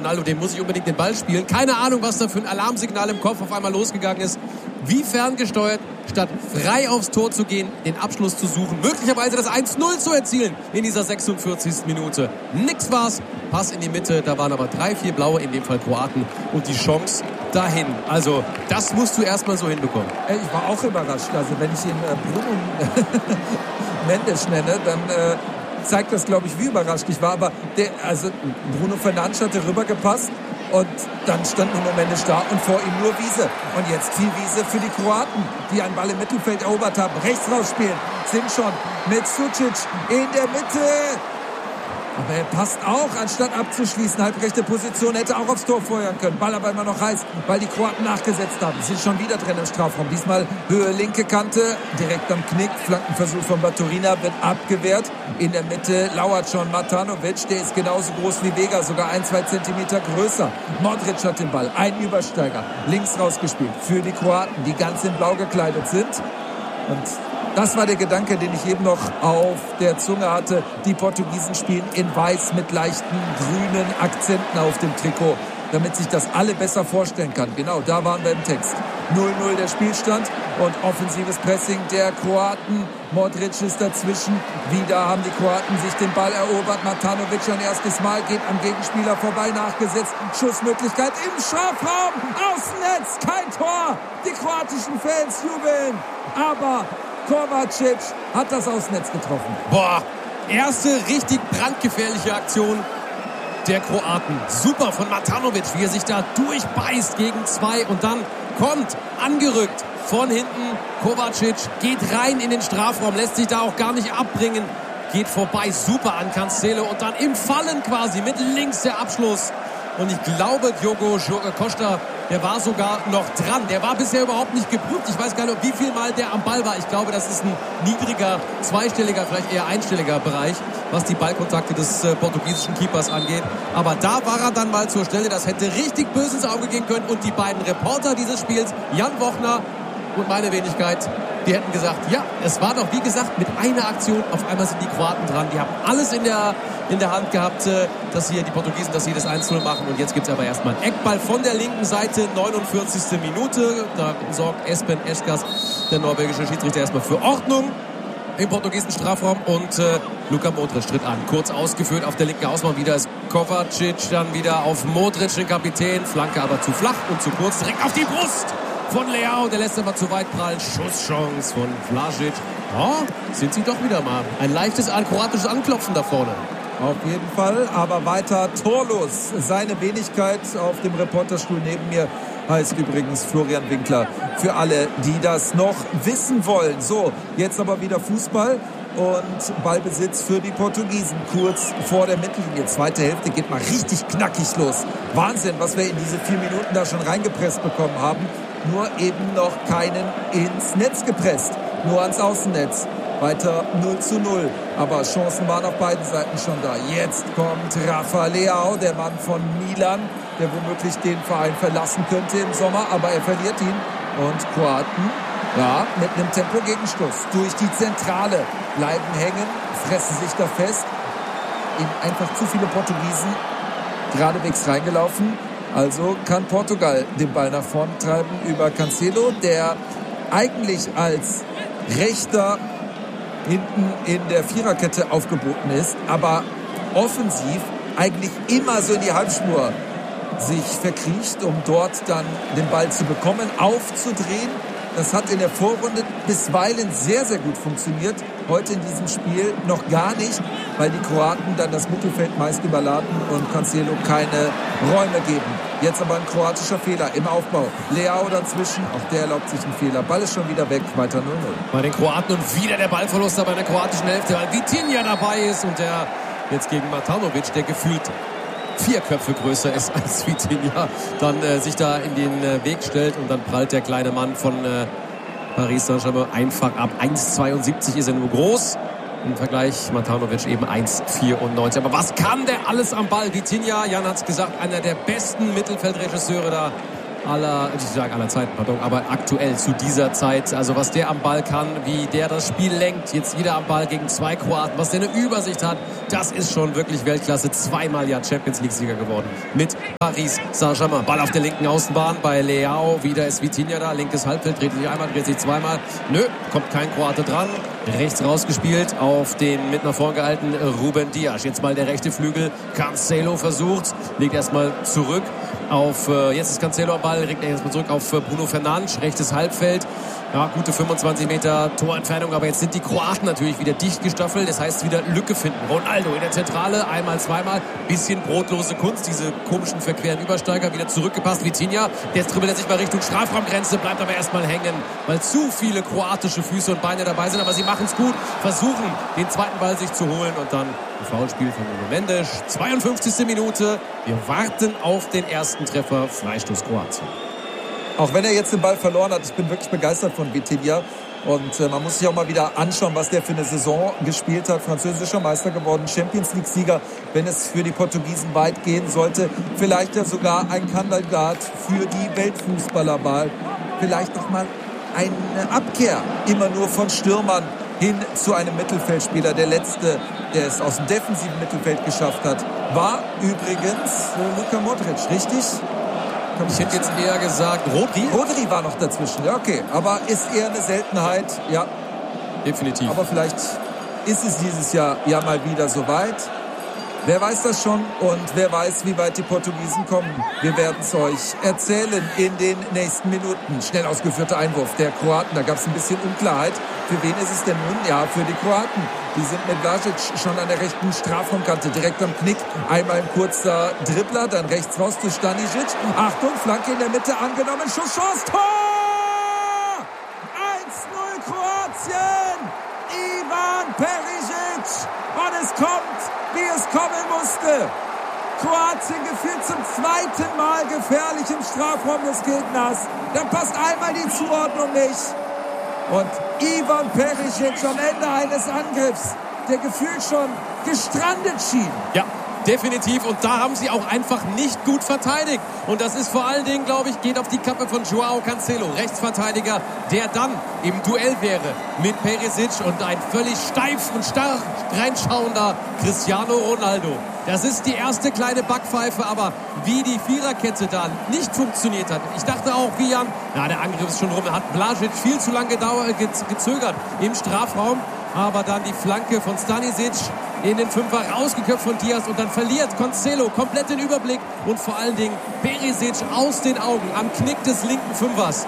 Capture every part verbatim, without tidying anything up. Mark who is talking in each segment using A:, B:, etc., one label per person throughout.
A: Ronaldo, dem muss ich unbedingt den Ball spielen. Keine Ahnung, was da für ein Alarmsignal im Kopf auf einmal losgegangen ist. Wie ferngesteuert, statt frei aufs Tor zu gehen, den Abschluss zu suchen, möglicherweise das eins null zu erzielen in dieser sechsundvierzigsten Minute. Nix war's, Pass in die Mitte, da waren aber drei, vier Blaue, in dem Fall Kroaten, und die Chance dahin. Also das musst du erstmal so hinbekommen.
B: Ich war auch überrascht. Also wenn ich ihn äh, Bruno Mendes nenne, dann äh, zeigt das, glaube ich, wie überrascht ich war. Aber der, also Bruno Fernandes hatte rübergepasst und dann stand Nuno Mendes da und vor ihm nur Wiese. Und jetzt viel Wiese für die Kroaten, die einen Ball im Mittelfeld erobert haben. Rechts rausspielen, sind schon mit Sucic in der Mitte. Aber er passt auch, anstatt abzuschließen. Halbrechte Position, hätte auch aufs Tor feuern können. Ball aber immer noch heiß, weil die Kroaten nachgesetzt haben. Sind schon wieder drin im Strafraum. Diesmal Höhe linke Kante, direkt am Knick. Flankenversuch von Baturina wird abgewehrt. In der Mitte lauert schon Matanovic. Der ist genauso groß wie Vega, sogar ein, zwei Zentimeter größer. Modric hat den Ball, ein Übersteiger. Links rausgespielt für die Kroaten, die ganz in Blau gekleidet sind. Und das war der Gedanke, den ich eben noch auf der Zunge hatte. Die Portugiesen spielen in Weiß mit leichten grünen Akzenten auf dem Trikot, damit sich das alle besser vorstellen kann. Genau, da waren wir im Text. null null der Spielstand und offensives Pressing der Kroaten. Modric ist dazwischen. Wieder haben die Kroaten sich den Ball erobert. Matanovic ein erstes Mal, geht am Gegenspieler vorbei, nachgesetzt. Schussmöglichkeit im Strafraum. Außennetz, kein Tor. Die kroatischen Fans jubeln. Aber Kovacic hat das Außennetz getroffen.
A: Boah, erste richtig brandgefährliche Aktion der Kroaten. Super von Matanovic, wie er sich da durchbeißt gegen zwei und dann kommt angerückt von hinten Kovacic, geht rein in den Strafraum, lässt sich da auch gar nicht abbringen, geht vorbei, super an Cancelo und dann im Fallen quasi mit links der Abschluss. Und ich glaube, Diogo Costa, der war sogar noch dran. Der war bisher überhaupt nicht geprüft. Ich weiß gar nicht, wie viel Mal der am Ball war. Ich glaube, das ist ein niedriger, zweistelliger, vielleicht eher einstelliger Bereich, was die Ballkontakte des äh, portugiesischen Keepers angeht. Aber da war er dann mal zur Stelle. Das hätte richtig böse ins Auge gehen können. Und die beiden Reporter dieses Spiels, Jan Wochner und meine Wenigkeit, die hätten gesagt, ja, es war doch wie gesagt mit einer Aktion, auf einmal sind die Kroaten dran. Die haben alles in der, in der Hand gehabt, dass hier die Portugiesen, dass sie das eins null machen. Und jetzt gibt es aber erstmal einen Eckball von der linken Seite, neunundvierzigste Minute. Da sorgt Espen Eskas, der norwegische Schiedsrichter, erstmal für Ordnung im portugiesischen Strafraum. Und äh, Luka Modric tritt an. Kurz ausgeführt auf der linken Außenbahn. Wieder ist Kovacic dann wieder auf Modric, den Kapitän. Flanke aber zu flach und zu kurz. Direkt auf die Brust von Leao, der lässt aber zu weit prallen. Schusschance von Vlasic. Oh, sind sie doch wieder mal. Ein leichtes kroatisches Anklopfen da vorne.
B: Auf jeden Fall, aber weiter torlos. Seine Wenigkeit auf dem Reporterstuhl neben mir heißt übrigens Florian Winkler. Für alle, die das noch wissen wollen. So, jetzt aber wieder Fußball und Ballbesitz für die Portugiesen. Kurz vor der Mittellinie. Zweite Hälfte geht mal richtig knackig los. Wahnsinn, was wir in diese vier Minuten da schon reingepresst bekommen haben. Nur eben noch keinen ins Netz gepresst. Nur ans Außennetz. Weiter null zu null. Aber Chancen waren auf beiden Seiten schon da. Jetzt kommt Rafa Leao, der Mann von Milan, der womöglich den Verein verlassen könnte im Sommer. Aber er verliert ihn. Und Kroaten, ja, mit einem Tempo-Gegenstoß durch die Zentrale bleiben hängen, fressen sich da fest. Eben einfach zu viele Portugiesen geradewegs reingelaufen. Also kann Portugal den Ball nach vorne treiben über Cancelo, der eigentlich als Rechter hinten in der Viererkette aufgeboten ist, aber offensiv eigentlich immer so in die Halbspur sich verkriecht, um dort dann den Ball zu bekommen, aufzudrehen. Das hat in der Vorrunde bisweilen sehr, sehr gut funktioniert. Heute in diesem Spiel noch gar nicht, weil die Kroaten dann das Mittelfeld meist überladen und Cancelo keine Räume geben. Jetzt aber ein kroatischer Fehler im Aufbau. Leao dazwischen, auch der erlaubt sich einen Fehler. Ball ist schon wieder weg, weiter null null.
A: Bei den Kroaten und wieder der Ballverlust bei der kroatischen Hälfte, weil Vitinha dabei ist und der jetzt gegen Matanovic, der gefühlt vier Köpfe größer ist als Vitinha, dann äh, sich da in den äh, Weg stellt und dann prallt der kleine Mann von äh, Paris Saint-Germain einfach ab. eins Komma zweiundsiebzig ist er nur groß. Im Vergleich Matanovic eben eins Komma vierundneunzig. Aber was kann der alles am Ball? Vitinha, Jan hat es gesagt, einer der besten Mittelfeldregisseure da aller, ich sage aller Zeiten, pardon, aber aktuell zu dieser Zeit. Also was der am Ball kann, wie der das Spiel lenkt, jetzt wieder am Ball gegen zwei Kroaten, was der eine Übersicht hat, das ist schon wirklich Weltklasse. Zweimal ja Champions League-Sieger geworden mit Paris Saint-Germain. Ball auf der linken Außenbahn bei Leao, wieder ist Vitinha da, linkes Halbfeld, dreht sich einmal, dreht sich zweimal. Nö, kommt kein Kroate dran. Rechts rausgespielt auf den mit nach vorn gehalten Ruben Dias. Jetzt mal der rechte Flügel. Cancelo versucht, legt erstmal zurück auf, äh, jetzt ist Cancelo am Ball, legt erstmal zurück auf äh, Bruno Fernandes, rechtes Halbfeld. Ja, gute fünfundzwanzig Meter Torentfernung, aber jetzt sind die Kroaten natürlich wieder dicht gestaffelt. Das heißt, wieder Lücke finden. Ronaldo in der Zentrale, einmal, zweimal. Bisschen brotlose Kunst, diese komischen verqueren Übersteiger, wieder zurückgepasst. Vitinha, jetzt dribbelt er sich mal Richtung Strafraumgrenze, bleibt aber erstmal hängen, weil zu viele kroatische Füße und Beine dabei sind. Aber sie machen es gut, versuchen, den zweiten Ball sich zu holen und dann ein Foulspiel von Nuno Mendes. zweiundfünfzigste Minute. Wir warten auf den ersten Treffer. Freistoß Kroatien.
B: Auch wenn er jetzt den Ball verloren hat, ich bin wirklich begeistert von Vitinha. Und äh, man muss sich auch mal wieder anschauen, was der für eine Saison gespielt hat. Französischer Meister geworden, Champions League-Sieger, wenn es für die Portugiesen weit gehen sollte. Vielleicht ja sogar ein Kandidat für die Weltfußballerwahl. Vielleicht noch mal eine Abkehr, immer nur von Stürmern hin zu einem Mittelfeldspieler. Der letzte, der es aus dem defensiven Mittelfeld geschafft hat, war übrigens äh, Luka Modric, richtig?
A: Ich hätte jetzt eher gesagt, Rodri.
B: Rodri war noch dazwischen, ja okay. Aber ist eher eine Seltenheit, ja.
A: Definitiv.
B: Aber vielleicht ist es dieses Jahr ja mal wieder soweit. Wer weiß das schon und wer weiß, wie weit die Portugiesen kommen. Wir werden es euch erzählen in den nächsten Minuten. Schnell ausgeführter Einwurf der Kroaten. Da gab es ein bisschen Unklarheit. Für wen ist es denn nun? Ja, für die Kroaten. Die sind mit Vlasic schon an der rechten Strafraumkante, direkt am Knick. Einmal ein kurzer Dribbler, dann rechts raus zu Stanisic. Achtung, Flanke in der Mitte angenommen. Schusschance, Tor! eins null Kroatien! Ivan Perisic! Und es kommt, wie es kommen musste. Kroatien geführt zum zweiten Mal gefährlich im Strafraum des Gegners. Dann passt einmal die Zuordnung nicht. Und Ivan Perisic am Ende eines Angriffs, der gefühlt schon gestrandet schien.
A: Ja, definitiv. Und da haben sie auch einfach nicht gut verteidigt. Und das ist vor allen Dingen, glaube ich, geht auf die Kappe von Joao Cancelo, Rechtsverteidiger, der dann im Duell wäre mit Perisic und ein völlig steif und starr reinschauender Cristiano Ronaldo. Das ist die erste kleine Backpfeife, aber wie die Viererkette dann nicht funktioniert hat. Ich dachte auch, wie Jan, na, der Angriff ist schon rum, hat Vlasic viel zu lange gedauert, gezögert im Strafraum. Aber dann die Flanke von Stanisic in den Fünfer rausgeköpft von Dias und dann verliert Cancelo komplett den Überblick und vor allen Dingen Perisic aus den Augen am Knick des linken Fünfers.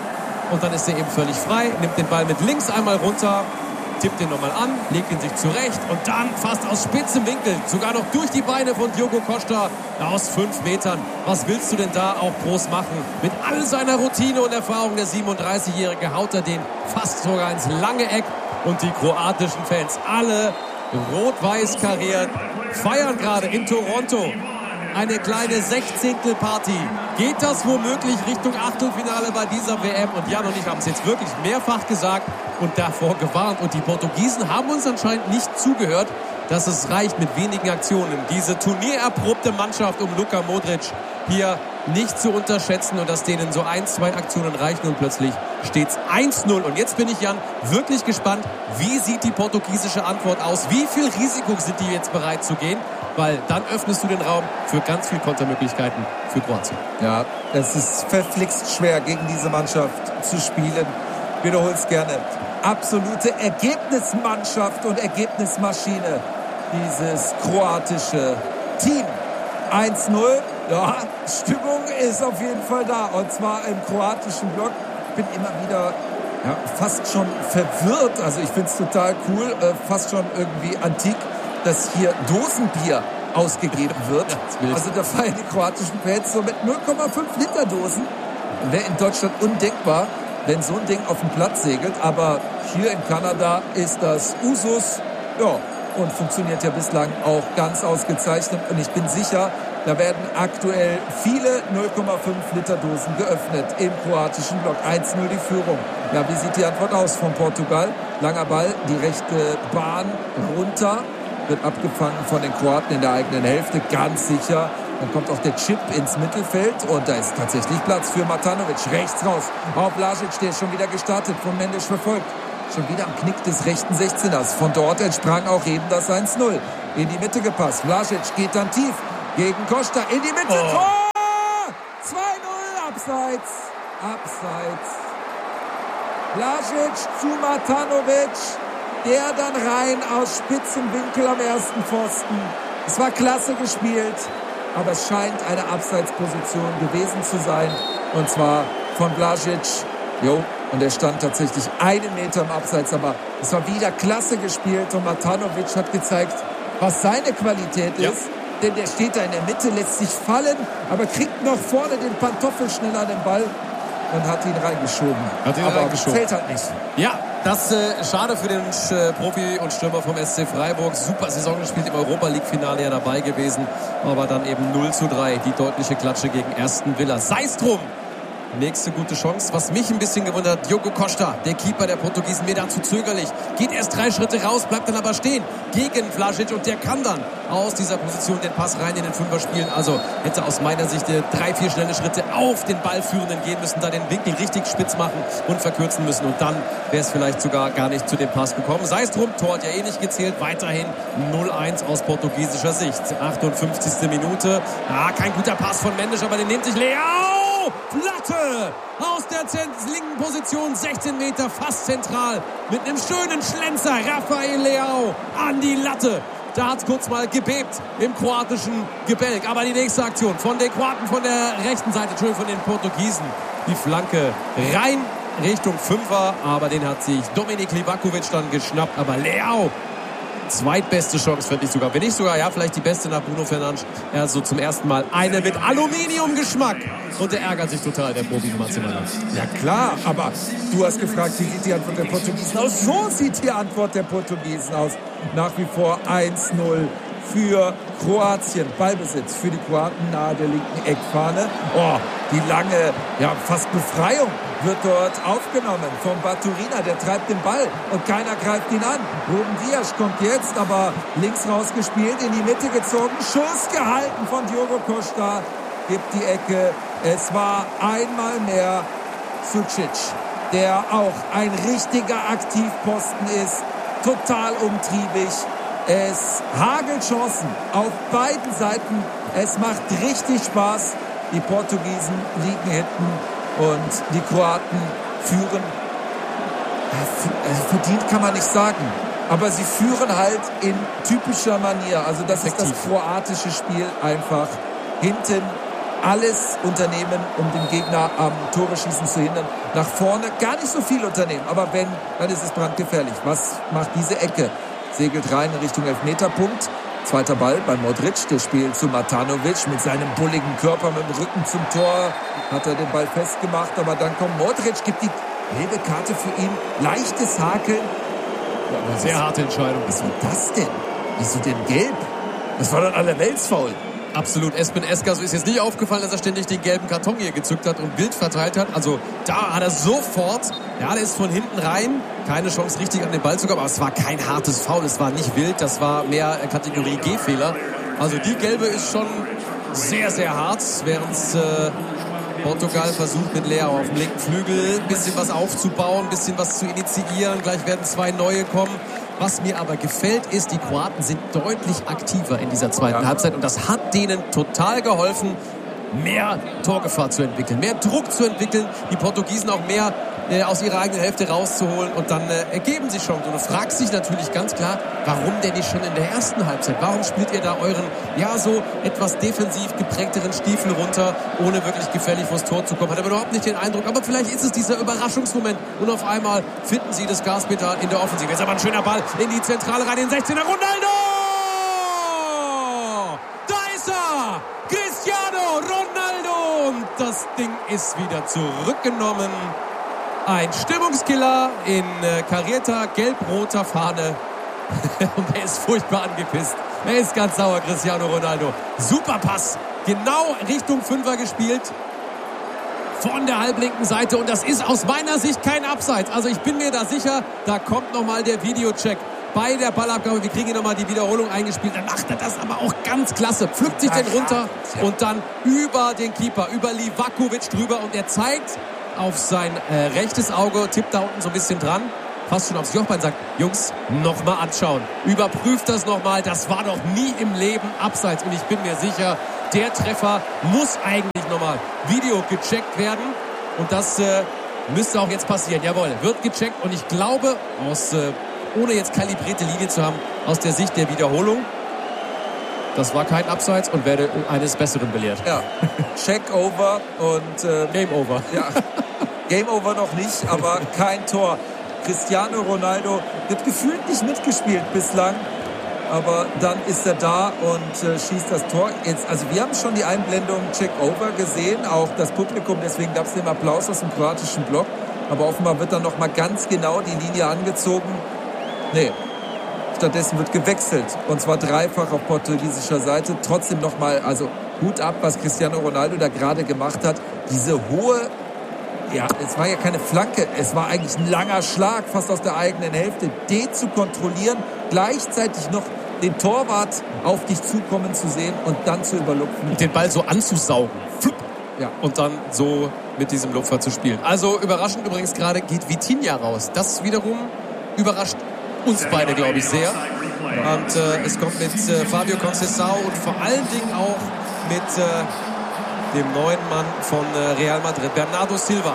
A: Und dann ist er eben völlig frei, nimmt den Ball mit links einmal runter, tippt ihn nochmal an, legt ihn sich zurecht und dann fast aus spitzem Winkel, sogar noch durch die Beine von Diogo Costa aus fünf Metern. Was willst du denn da auch groß machen? Mit all seiner Routine und Erfahrung, der siebenunddreißigjährige haut er den fast sogar ins lange Eck. Und die kroatischen Fans, alle rot-weiß kariert, feiern gerade in Toronto eine kleine Sechzehntel-Party. Geht das womöglich Richtung Achtelfinale bei dieser W M? Und Jan und ich haben es jetzt wirklich mehrfach gesagt und davor gewarnt. Und die Portugiesen haben uns anscheinend nicht zugehört, dass es reicht mit wenigen Aktionen. Diese turniererprobte Mannschaft um Luka Modric hier nicht zu unterschätzen und dass denen so ein, zwei Aktionen reichen und plötzlich steht es eins null. Und jetzt bin ich, Jan, wirklich gespannt, wie sieht die portugiesische Antwort aus? Wie viel Risiko sind die jetzt bereit zu gehen? Weil dann öffnest du den Raum für ganz viele Kontermöglichkeiten für Kroatien.
B: Ja, es ist verflixt schwer, gegen diese Mannschaft zu spielen. Ich wiederhole es gerne. Absolute Ergebnismannschaft und Ergebnismaschine. Dieses kroatische Team. eins null. Ja, Stimmung ist auf jeden Fall da. Und zwar im kroatischen Block. Ich bin immer wieder ja, fast schon verwirrt. Also ich finde es total cool, äh, fast schon irgendwie antik, dass hier Dosenbier ausgegeben wird. Ja, also da feiern die kroatischen Fans so mit null Komma fünf Liter Dosen. Wäre in Deutschland undenkbar, wenn so ein Ding auf den Platz segelt. Aber hier in Kanada ist das Usus. Ja, und funktioniert ja bislang auch ganz ausgezeichnet. Und ich bin sicher, da werden aktuell viele null Komma fünf Liter Dosen geöffnet im kroatischen Block. eins null die Führung. Ja, wie sieht die Antwort aus von Portugal? Langer Ball, die rechte Bahn runter. Wird abgefangen von den Kroaten in der eigenen Hälfte, ganz sicher. Dann kommt auch der Chip ins Mittelfeld und da ist tatsächlich Platz für Matanovic. Rechts raus auf Vlasic, der ist schon wieder gestartet, von Mendes verfolgt. Schon wieder am Knick des rechten sechzehners. Von dort entsprang auch eben das eins null. In die Mitte gepasst. Vlasic geht dann tief gegen Costa. In die Mitte. Oh. Tor! zwei null. Abseits. Abseits. Vlasic zu Matanovic. Der dann rein aus spitzem Winkel am ersten Pfosten. Es war klasse gespielt. Aber es scheint eine Abseitsposition gewesen zu sein. Und zwar von Vlasic. Jo. Und er stand tatsächlich einen Meter im Abseits, aber es war wieder klasse gespielt und Matanovic hat gezeigt, was seine Qualität ist. Ja. Denn der steht da in der Mitte, lässt sich fallen, aber kriegt noch vorne den Pantoffel schnell an den Ball und hat ihn reingeschoben.
A: Hat ihn
B: aber
A: reingeschoben.
B: Zählt halt nicht.
A: Ja, das äh, schade für den äh, Profi und Stürmer vom S C Freiburg. Super Saison gespielt, im Europa-League-Finale ja dabei gewesen, aber dann eben null zu drei, die deutliche Klatsche gegen Aston Villa. Sei's drum! Nächste gute Chance. Was mich ein bisschen gewundert, Diogo Costa, der Keeper der Portugiesen, mir dazu zögerlich. Geht erst drei Schritte raus, bleibt dann aber stehen gegen Vlasic und der kann dann aus dieser Position den Pass rein in den Fünfer spielen. Also hätte aus meiner Sicht drei, vier schnelle Schritte auf den Ballführenden gehen müssen, da den Winkel richtig spitz machen und verkürzen müssen. Und dann wäre es vielleicht sogar gar nicht zu dem Pass gekommen. Sei es drum, Tor hat ja eh nicht gezählt. Weiterhin null eins aus portugiesischer Sicht. achtundfünfzigste Minute. Ah, kein guter Pass von Mendes, aber den nimmt sich Leao. Platte aus der linken Position, sechzehn Meter, fast zentral, mit einem schönen Schlenzer, Rafael Leao an die Latte. Da hat es kurz mal gebebt im kroatischen Gebälk. Aber die nächste Aktion von den Kroaten von der rechten Seite, Entschuldigung, von den Portugiesen. Die Flanke rein Richtung Fünfer, aber den hat sich Dominik Livakovic dann geschnappt. Aber Leao, zweitbeste Chance, finde ich sogar. Wenn nicht sogar, ja, vielleicht die beste nach Bruno Fernandes. Er hat so zum ersten Mal eine mit Aluminiumgeschmack. Und er ärgert sich total, der Profi Marzimaner.
B: Ja klar, aber du hast gefragt, wie sieht die Antwort der Portugiesen aus? So sieht die Antwort der Portugiesen aus. Nach wie vor eins null für Kroatien. Ballbesitz für die Kroaten nahe der linken Eckfahne. Oh, die lange, ja fast Befreiung wird dort aufgenommen von Baturina. Der treibt den Ball und keiner greift ihn an. Ruben Dias kommt jetzt, aber links rausgespielt, in die Mitte gezogen. Schuss gehalten von Diogo Costa. Gibt die Ecke. Es war einmal mehr Sucic, der auch ein richtiger Aktivposten ist. Total umtriebig. Es hagelt Chancen auf beiden Seiten. Es macht richtig Spaß. Die Portugiesen liegen hinten und die Kroaten führen. Verdient kann man nicht sagen. Aber sie führen halt in typischer Manier. Also das ist das kroatische Spiel einfach. Hinten alles unternehmen, um den Gegner am Tore-Schießen zu hindern. Nach vorne gar nicht so viel unternehmen. Aber wenn, dann ist es brandgefährlich. Was macht diese Ecke? Segelt rein in Richtung Elfmeterpunkt. Zweiter Ball bei Modric. Der spielt zu Matanovic mit seinem bulligen Körper mit dem Rücken zum Tor. Hat er den Ball festgemacht. Aber dann kommt Modric, gibt die gelbe Karte für ihn. Leichtes Hakeln.
A: Ja, sehr was, harte Entscheidung.
B: Was war das denn? Wieso denn gelb? Das war doch allerweltsfaul.
A: Absolut. Espen Eska, so ist jetzt nicht aufgefallen, dass er ständig den gelben Karton hier gezückt hat und wild verteilt hat. Also da hat er sofort, ja, der ist von hinten rein, keine Chance richtig an den Ball zu kommen, aber es war kein hartes Foul, es war nicht wild, das war mehr Kategorie G-Fehler. Also die gelbe ist schon sehr, sehr hart, während äh, Portugal versucht mit Leao auf dem linken Flügel ein bisschen was aufzubauen, ein bisschen was zu initiieren. Gleich werden zwei neue kommen. Was mir aber gefällt, ist, die Kroaten sind deutlich aktiver in dieser zweiten ja. Halbzeit. Und das hat denen total geholfen, mehr Torgefahr zu entwickeln, mehr Druck zu entwickeln, die Portugiesen auch mehr äh, aus ihrer eigenen Hälfte rauszuholen. Und dann äh, ergeben sich Chancen. Und du fragst dich natürlich ganz klar, warum denn nicht schon in der ersten Halbzeit? Warum spielt ihr da euren, ja, so etwas defensiv geprägteren Stiefel runter, ohne wirklich gefährlich vors Tor zu kommen? Hat aber überhaupt nicht den Eindruck. Aber vielleicht ist es dieser Überraschungsmoment. Und auf einmal finden sie das Gaspedal in der Offensive. Jetzt aber ein schöner Ball in die Zentrale rein, in den sechzehner. Ronaldo! Da ist er! Cristiano Ronaldo! Und das Ding ist wieder zurückgenommen. Ein Stimmungskiller in äh, karierter gelb-roter Fahne. Und er ist furchtbar angepisst. Er ist ganz sauer, Cristiano Ronaldo. Super Pass. Genau Richtung Fünfer gespielt. Von der halblinken Seite. Und das ist aus meiner Sicht kein Abseits. Also ich bin mir da sicher, da kommt nochmal der Videocheck. bei der Ballabgabe. Wir kriegen hier nochmal die Wiederholung eingespielt. Dann macht er das aber auch ganz klasse. Pflückt sich den runter und dann über den Keeper, über Livakovic drüber. Und er zeigt auf sein äh, rechtes Auge, tippt da unten so ein bisschen dran, fast schon aufs Jochbein, sagt, Jungs, nochmal anschauen. Überprüft das nochmal. Das war doch nie im Leben abseits. Und ich bin mir sicher, der Treffer muss eigentlich nochmal Video gecheckt werden. Und das äh, müsste auch jetzt passieren. Jawohl, wird gecheckt. Und ich glaube, aus, äh, ohne jetzt kalibrierte Linie zu haben, aus der Sicht der Wiederholung, das war kein Abseits und werde eines Besseren belehrt.
B: Ja, Check over und... Äh,
A: Game over.
B: Ja, Game over noch nicht, aber kein Tor. Cristiano Ronaldo wird gefühlt nicht mitgespielt bislang, aber dann ist er da und äh, schießt das Tor. Jetzt, also wir haben schon die Einblendung Check over gesehen, auch das Publikum, deswegen gab es den Applaus aus dem kroatischen Block, aber offenbar wird dann noch mal ganz genau die Linie angezogen. Nee, stattdessen wird gewechselt und zwar dreifach auf portugiesischer Seite. Trotzdem noch mal, also Hut ab, was Cristiano Ronaldo da gerade gemacht hat. Diese hohe, ja, es war ja keine Flanke, es war eigentlich ein langer Schlag, fast aus der eigenen Hälfte. Den zu kontrollieren, gleichzeitig noch den Torwart auf dich zukommen zu sehen und dann zu überlupfen.
A: Und den Ball so anzusaugen. Flupp.
B: Ja.
A: Und dann so mit diesem Lupfer zu spielen. Also überraschend übrigens gerade geht Vitinha raus. Das wiederum überrascht uns beide, glaube ich, sehr. Und äh, es kommt mit äh, Fabio Conceição und vor allen Dingen auch mit äh, dem neuen Mann von äh, Real Madrid, Bernardo Silva.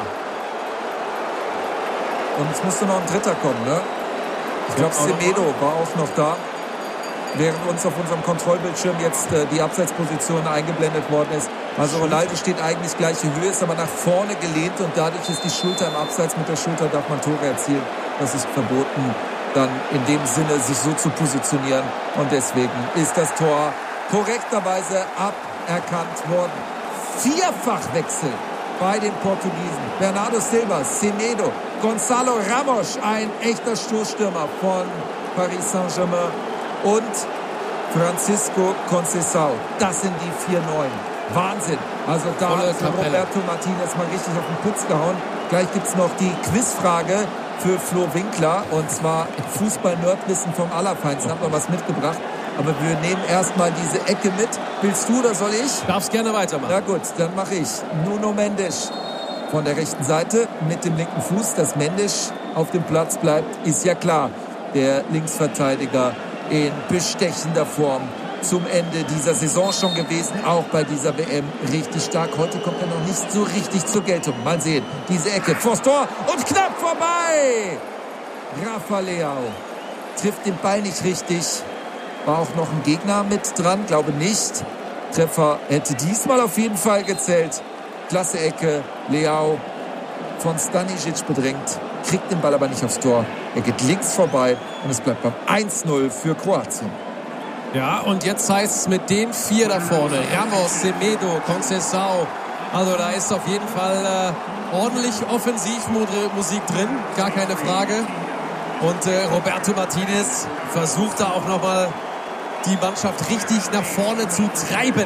B: Und es musste noch ein dritter kommen, ne? Ich glaube, Semedo war auch noch da, während uns auf unserem Kontrollbildschirm jetzt äh, die Abseitsposition eingeblendet worden ist. Also Ronaldo steht eigentlich gleiche Höhe, ist aber nach vorne gelehnt und dadurch ist die Schulter im Abseits. Mit der Schulter darf man Tore erzielen. Das ist verboten, dann in dem Sinne sich so zu positionieren. Und deswegen ist das Tor korrekterweise aberkannt worden. Vierfachwechsel bei den Portugiesen. Bernardo Silva, Semedo, Gonzalo Ramos, ein echter Stoßstürmer von Paris Saint-Germain und Francisco Conceição. Das sind die vier Neuen. Wahnsinn. Also da hat Roberto Martinez mal richtig auf den Putz gehauen. Gleich gibt es noch die Quizfrage für Flo Winkler. Und zwar Fußball-Nerdwissen vom Allerfeinsten. Hab noch was mitgebracht. Aber wir nehmen erstmal diese Ecke mit. Willst du oder soll ich?
A: Darfst gerne weitermachen.
B: Na gut, dann mache ich. Nuno Mendes von der rechten Seite mit dem linken Fuß. Dass Mendes auf dem Platz bleibt, ist ja klar. Der Linksverteidiger in bestechender Form zum Ende dieser Saison schon gewesen, auch bei dieser W M richtig stark. Heute kommt er noch nicht so richtig zur Geltung. Mal sehen, diese Ecke vors Tor und knapp vorbei. Rafa Leao trifft den Ball nicht richtig. War auch noch ein Gegner mit dran, glaube nicht. Treffer hätte diesmal auf jeden Fall gezählt. Klasse Ecke, Leao von Stanisic bedrängt, kriegt den Ball aber nicht aufs Tor. Er geht links vorbei und es bleibt beim eins null für Kroatien.
A: Ja, und jetzt heißt es mit den vier da vorne, Ramos, Semedo, Conceição. Also da ist auf jeden Fall äh, ordentlich Offensivmusik drin, gar keine Frage. Und äh, Roberto Martinez versucht da auch nochmal die Mannschaft richtig nach vorne zu treiben.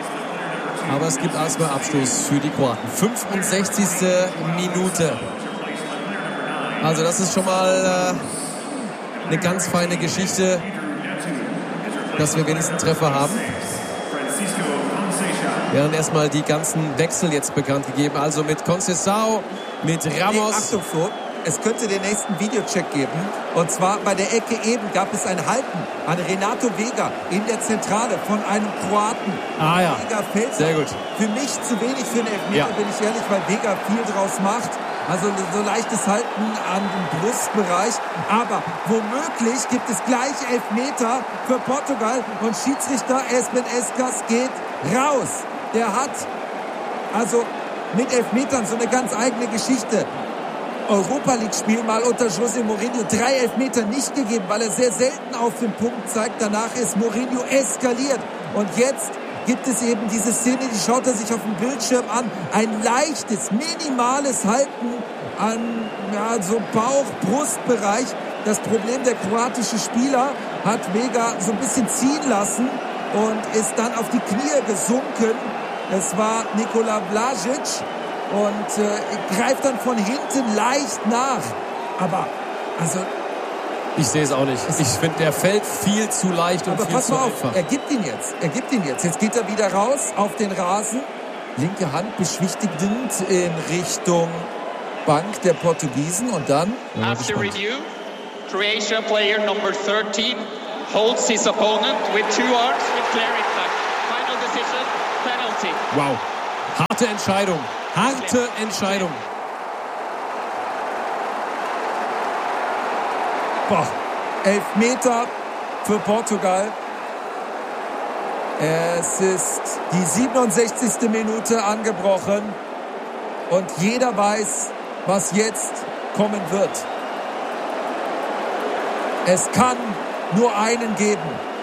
A: Aber es gibt erstmal Abschluss für die Kroaten. fünfundsechzigste Minute. Also das ist schon mal äh, eine ganz feine Geschichte, dass wir wenigstens einen Treffer haben. Wir haben erstmal die ganzen Wechsel jetzt bekannt gegeben. Also mit Conceição, mit Ramos.
B: Nee, Achtung, Flo. Es könnte den nächsten Videocheck geben. Und zwar bei der Ecke eben gab es ein Halten an Renato Vega in der Zentrale von einem Kroaten.
A: Ah ja,
B: Vega fällt
A: sehr gut.
B: Für mich zu wenig für einen Elfmeter,
A: Ja.
B: bin ich ehrlich, weil Vega viel draus macht. Also so leichtes Halten an dem Brustbereich. Aber womöglich gibt es gleich Elfmeter für Portugal. Und Schiedsrichter Esben Eskas geht raus. Der hat also mit Elfmetern so eine ganz eigene Geschichte. Europa-League-Spiel mal unter José Mourinho drei Elfmeter nicht gegeben, weil er sehr selten auf den Punkt zeigt. Danach ist Mourinho eskaliert. Und jetzt gibt es eben diese Szene, die schaut er sich auf dem Bildschirm an. Ein leichtes, minimales Halten an ja, so Bauch-Brustbereich. Das Problem, der kroatische Spieler hat Vega so ein bisschen ziehen lassen und ist dann auf die Knie gesunken. Es war Nikola Vlasic und äh, greift dann von hinten leicht nach. Aber also
A: Ich sehe es auch nicht. Ich finde, der fällt viel zu leicht und
B: Aber
A: viel
B: pass
A: zu
B: mal auf,
A: einfach.
B: er gibt ihn jetzt. Er gibt ihn jetzt. Jetzt geht er wieder raus auf den Rasen. Linke Hand beschwichtigend in Richtung Bank der Portugiesen und dann...
C: After review, Croatia player number thirteen holds his opponent with two arms with clear impact. Final decision, penalty.
A: Wow. Harte Entscheidung. Harte Entscheidung.
B: Boah. Elfmeter für Portugal. Es ist die siebenundsechzigste Minute angebrochen und jeder weiß, was jetzt kommen wird. Es kann nur einen geben.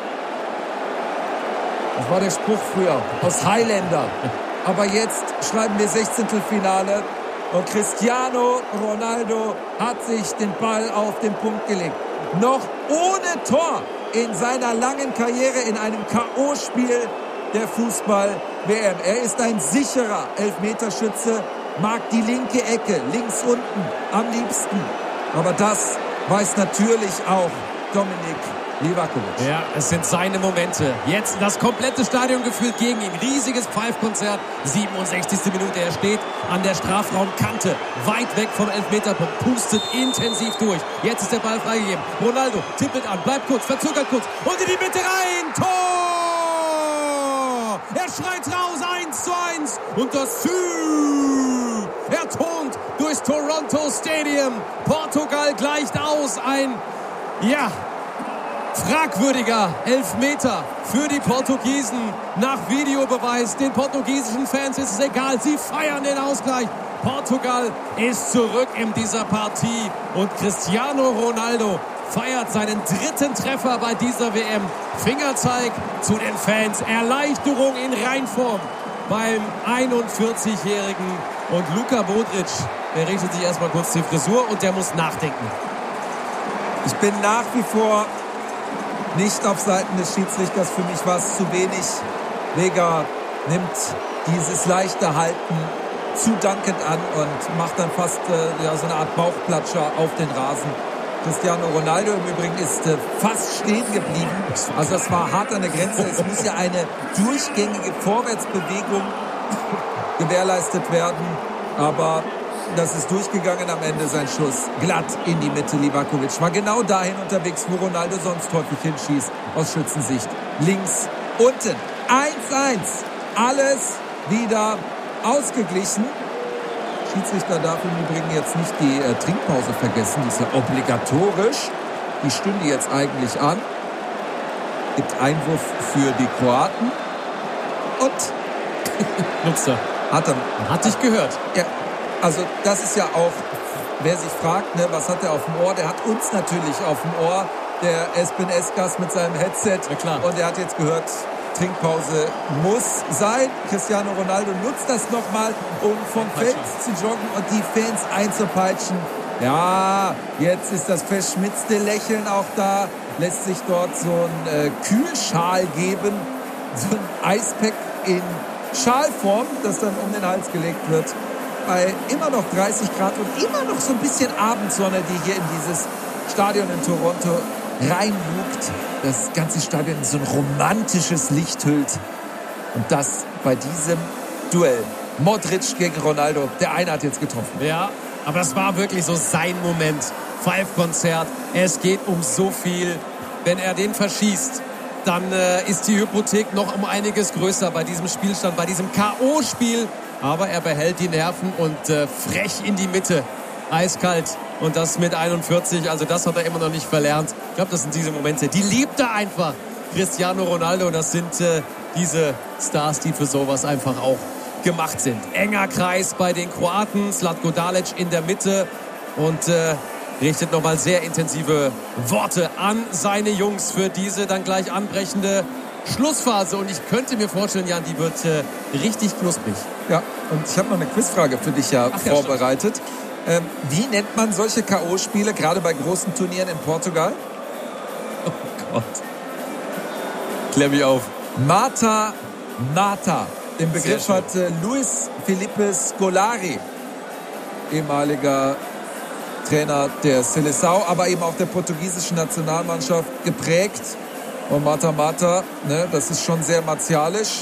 B: Das war der Spruch früher aus Highlander. Aber jetzt schreiben wir Sechzehntelfinale und Cristiano Ronaldo hat sich den Ball auf den Punkt gelegt. Noch ohne Tor in seiner langen Karriere in einem K O-Spiel der Fußball-W M. Er ist ein sicherer Elfmeterschütze, mag die linke Ecke, links unten am liebsten. Aber das weiß natürlich auch Dominik Livakovic.
A: Ja, es sind seine Momente. Jetzt das komplette Stadion gefühlt gegen ihn. Riesiges Pfeifkonzert. siebenundsechzigste Minute. Er steht an der Strafraumkante. Weit weg vom Elfmeterpunkt. Pustet intensiv durch. Jetzt ist der Ball freigegeben. Ronaldo tippelt an. Bleibt kurz. Verzögert kurz. Und in die Mitte rein. Tor! Er schreit raus. eins zu eins. Und das Sü. Er tont durchs Toronto Stadium. Portugal gleicht aus. Ein, ja... fragwürdiger Elfmeter für die Portugiesen. Nach Videobeweis den portugiesischen Fans ist es egal. Sie feiern den Ausgleich. Portugal ist zurück in dieser Partie. Und Cristiano Ronaldo feiert seinen dritten Treffer bei dieser W M. Fingerzeig zu den Fans. Erleichterung in Reinform beim einundvierzigjährigen. Und Luka Modric, der richtet sich erstmal kurz die Frisur und der muss nachdenken.
B: Ich bin nach wie vor nicht auf Seiten des Schiedsrichters. Für mich war es zu wenig. Vega nimmt dieses leichte Halten zu dankend an und macht dann fast äh, ja, so eine Art Bauchplatscher auf den Rasen. Cristiano Ronaldo im Übrigen ist äh, fast stehen geblieben. Also das war hart an der Grenze. Es muss ja eine durchgängige Vorwärtsbewegung gewährleistet werden. Aber das ist durchgegangen am Ende, sein Schuss glatt in die Mitte. Livakovic war genau dahin unterwegs, wo Ronaldo sonst häufig hinschießt, aus Schützensicht. Links, unten, eins eins. Alles wieder ausgeglichen. Schiedsrichter darf im Übrigen jetzt nicht die äh, Trinkpause vergessen. Die ist ja obligatorisch. Die stünde jetzt eigentlich an. Gibt Einwurf für die Kroaten. Und
A: Nutzt er.
B: hat er.
A: Hat dich gehört.
B: Ja, also das ist ja auch, wer sich fragt, ne, was hat er auf dem Ohr? Der hat uns natürlich auf dem Ohr, der S B S-Gast mit seinem Headset.
A: Ja, klar.
B: Und er hat jetzt gehört, Trinkpause muss sein. Cristiano Ronaldo nutzt das nochmal, um vom Feld zu joggen und die Fans einzupeitschen. Ja, jetzt ist das verschmitzte Lächeln auch da. Lässt sich dort so ein äh, Kühlschal geben. So ein Eispack in Schalform, das dann um den Hals gelegt wird. Bei immer noch dreißig Grad und immer noch so ein bisschen Abendsonne, die hier in dieses Stadion in Toronto reinlugt. Das ganze Stadion in so ein romantisches Licht hüllt. Und das bei diesem Duell. Modric gegen Ronaldo. Der eine hat jetzt getroffen.
A: Ja, aber es war wirklich so sein Moment. Pfeifkonzert. Es geht um so viel. Wenn er den verschießt, dann äh, ist die Hypothek noch um einiges größer bei diesem Spielstand, bei diesem K O-Spiel. Aber er behält die Nerven und äh, frech in die Mitte. Eiskalt. Und das mit einundvierzig. Also das hat er immer noch nicht verlernt. Ich glaube, das sind diese Momente. Die liebt er einfach. Cristiano Ronaldo. Das sind äh, diese Stars, die für sowas einfach auch gemacht sind. Enger Kreis bei den Kroaten. Zlatko Dalic in der Mitte. Und äh, richtet nochmal sehr intensive Worte an seine Jungs für diese dann gleich anbrechende Schlussphase. Und ich könnte mir vorstellen, Jan, die wird äh, richtig knusprig.
B: Ja, und ich habe noch eine Quizfrage für dich ja,
A: Ach, ja
B: vorbereitet. Ähm, wie nennt man solche K O-Spiele, gerade bei großen Turnieren in Portugal?
A: Oh Gott. Klär mich auf.
B: Mata Mata. Den Begriff hat äh, Luis Felipe Scolari, ehemaliger Trainer der Seleção, aber eben auch der portugiesischen Nationalmannschaft geprägt. Und Mata-Mata, ne, das ist schon sehr martialisch.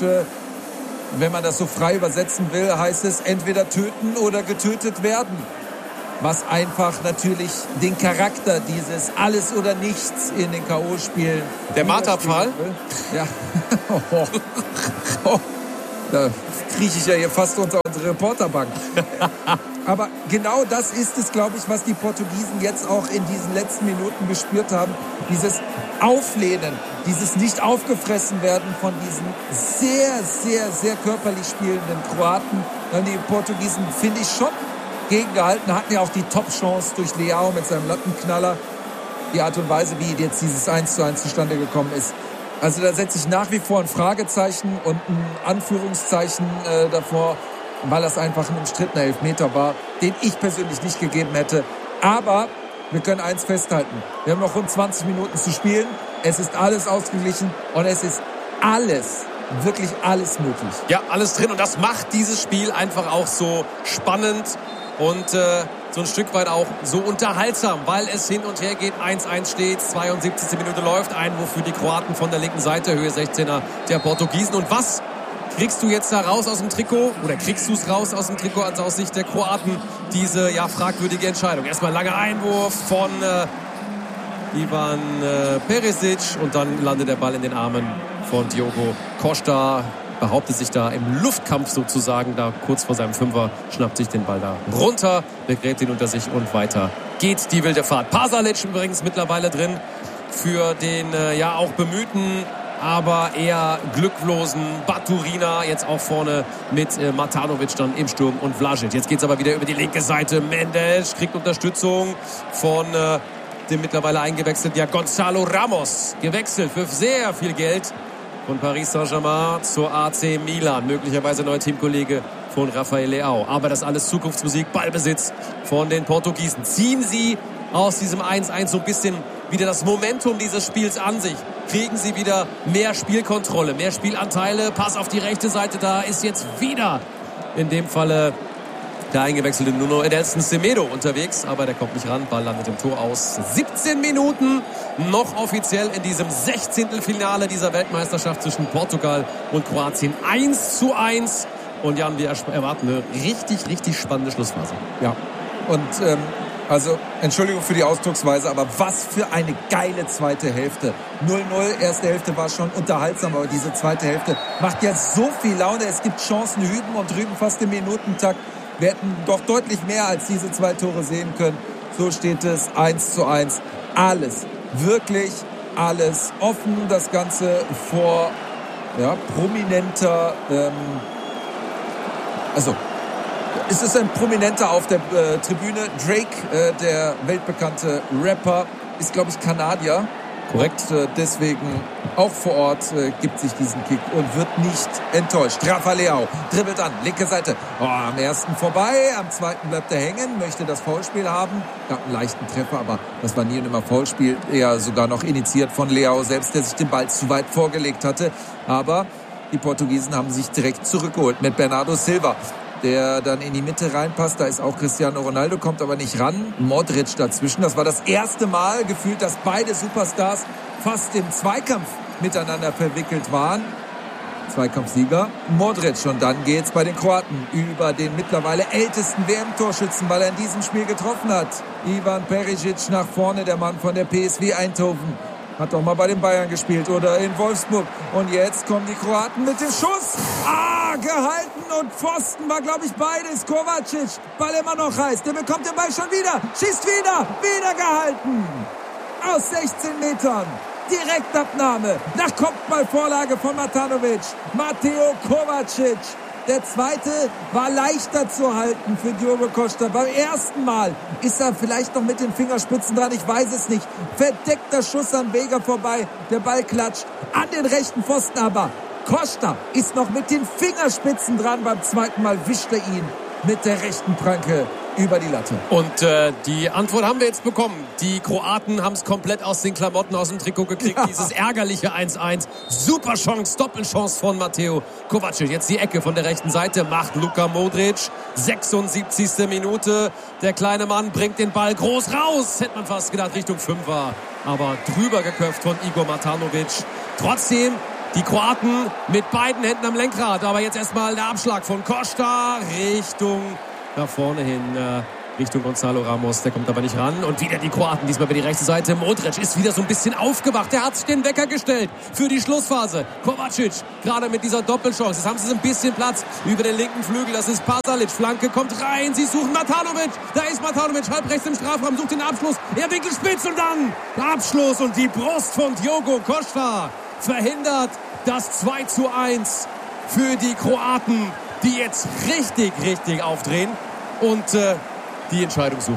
B: Wenn man das so frei übersetzen will, heißt es entweder töten oder getötet werden. Was einfach natürlich den Charakter dieses Alles oder Nichts in den K O-Spielen...
A: Der Marterpfahl?
B: Ja. Oh. Oh. Da krieche ich ja hier fast unter unsere Reporterbank. Aber genau das ist es, glaube ich, was die Portugiesen jetzt auch in diesen letzten Minuten gespürt haben. Dieses Auflehnen, dieses nicht aufgefressen werden von diesen sehr, sehr, sehr körperlich spielenden Kroaten. Dann die Portugiesen, finde ich, schon gegengehalten, hatten ja auch die Top-Chance durch Leao mit seinem Lattenknaller. Die Art und Weise, wie jetzt dieses eins zu eins zustande gekommen ist. Also da setze ich nach wie vor ein Fragezeichen und ein Anführungszeichen äh, davor, weil das einfach ein umstrittener Elfmeter war, den ich persönlich nicht gegeben hätte. Aber wir können eins festhalten. Wir haben noch rund zwanzig Minuten zu spielen. Es ist alles ausgeglichen und es ist alles, wirklich alles möglich.
A: Ja, alles drin und das macht dieses Spiel einfach auch so spannend und äh, so ein Stück weit auch so unterhaltsam, weil es hin und her geht. eins eins steht, zweiundsiebzigste Minute läuft. Einwurf für die Kroaten von der linken Seite, Höhe sechzehner der Portugiesen. Und was kriegst du jetzt da raus aus dem Trikot? Oder kriegst du es raus aus dem Trikot als aus Sicht der Kroaten? Diese ja fragwürdige Entscheidung. Erstmal langer Einwurf von äh, Ivan äh, Perisic und dann landet der Ball in den Armen von Diogo Costa. Behauptet sich da im Luftkampf sozusagen, da kurz vor seinem Fünfer, schnappt sich den Ball da runter, begräbt ihn unter sich und weiter geht die wilde Fahrt. Pasalic übrigens mittlerweile drin für den äh, ja auch bemühten, aber eher glücklosen Baturina, jetzt auch vorne mit äh, Matanovic dann im Sturm und Vlasic. Jetzt geht's aber wieder über die linke Seite. Mendes kriegt Unterstützung von äh, dem mittlerweile eingewechselten ja Gonzalo Ramos, gewechselt für sehr viel Geld von Paris Saint-Germain zur A C Milan. Möglicherweise neuer Teamkollege von Rafael Leao. Aber das alles Zukunftsmusik, Ballbesitz von den Portugiesen. Ziehen sie aus diesem eins eins so ein bisschen wieder das Momentum dieses Spiels an sich. Kriegen sie wieder mehr Spielkontrolle, mehr Spielanteile. Pass auf die rechte Seite, da ist jetzt wieder in dem Falle der eingewechselte Nuno Edelson Semedo unterwegs, aber der kommt nicht ran. Ball landet im Tor aus. siebzehn Minuten noch offiziell in diesem Sechzehntelfinale dieser Weltmeisterschaft zwischen Portugal und Kroatien. eins zu eins. Und Jan, wir erwarten eine richtig, richtig spannende Schlussphase.
B: Ja, und ähm, also Entschuldigung für die Ausdrucksweise, aber was für eine geile zweite Hälfte. null null, erste Hälfte war schon unterhaltsam, aber diese zweite Hälfte macht ja so viel Laune. Es gibt Chancen hüben und drüben fast im Minutentakt. Wir hätten doch deutlich mehr als diese zwei Tore sehen können. So steht es eins zu eins. Alles, wirklich alles offen. Das Ganze vor ja, prominenter, ähm, also es ist ein Prominenter auf der äh, Tribüne. Drake, äh, der weltbekannte Rapper, ist, glaube ich, Kanadier.
A: Korrekt.
B: Und, äh, deswegen auch vor Ort äh, gibt sich diesen Kick und wird nicht enttäuscht. Rafa Leao dribbelt an, linke Seite. Oh, am ersten vorbei, am zweiten bleibt er hängen, möchte das Foulspiel haben. Gab einen leichten Treffer, aber das war nie und immer Foulspiel. Eher sogar noch initiiert von Leao selbst, der sich den Ball zu weit vorgelegt hatte. Aber die Portugiesen haben sich direkt zurückgeholt mit Bernardo Silva, der dann in die Mitte reinpasst. Da ist auch Cristiano Ronaldo, kommt aber nicht ran. Modric dazwischen. Das war das erste Mal gefühlt, dass beide Superstars fast im Zweikampf miteinander verwickelt waren. Zweikampfsieger Modric. Und dann geht's bei den Kroaten über den mittlerweile ältesten W M-Torschützen, weil er in diesem Spiel getroffen hat. Ivan Perisic nach vorne, der Mann von der P S V Eindhoven. Hat doch mal bei den Bayern gespielt oder in Wolfsburg. Und jetzt kommen die Kroaten mit dem Schuss. Ah, gehalten und Pfosten war, glaube ich, beides. Kovacic, Ball immer noch heiß. Der bekommt den Ball schon wieder. Schießt wieder. Wieder gehalten. Aus sechzehn Metern. Direktabnahme. Nach Kopfballvorlage von Matanovic. Mateo Kovacic. Der zweite war leichter zu halten für Diogo Costa. Beim ersten Mal ist er vielleicht noch mit den Fingerspitzen dran, ich weiß es nicht. Verdeckter Schuss an Vega vorbei. Der Ball klatscht an den rechten Pfosten, aber Costa ist noch mit den Fingerspitzen dran. Beim zweiten Mal wischt er ihn mit der rechten Pranke über die Latte.
A: Und äh, die Antwort haben wir jetzt bekommen. Die Kroaten haben es komplett aus den Klamotten, aus dem Trikot gekriegt. Ja. Dieses ärgerliche eins eins. Super Chance, Doppelchance von Mateo Kovacic. Jetzt die Ecke von der rechten Seite macht Luka Modric. sechsundsiebzigste Minute. Der kleine Mann bringt den Ball groß raus. Hätte man fast gedacht, Richtung Fünfer. Aber drüber geköpft von Igor Matanovic. Trotzdem die Kroaten mit beiden Händen am Lenkrad. Aber jetzt erstmal der Abschlag von Costa Richtung nach vorne hin. Äh, Richtung Gonzalo Ramos, der kommt aber nicht ran. Und wieder die Kroaten, diesmal über die rechte Seite. Modric ist wieder so ein bisschen aufgewacht. Der hat sich den Wecker gestellt für die Schlussphase. Kovacic, gerade mit dieser Doppelchance. Jetzt haben sie so ein bisschen Platz über den linken Flügel. Das ist Pasalic. Flanke kommt rein. Sie suchen Matanovic. Da ist Matanovic, halb rechts im Strafraum, sucht den Abschluss. Er winkelt spitz und dann der Abschluss. Und die Brust von Diogo Costa verhindert das zwei zu eins für die Kroaten, die jetzt richtig, richtig aufdrehen und äh, die Entscheidung suchen.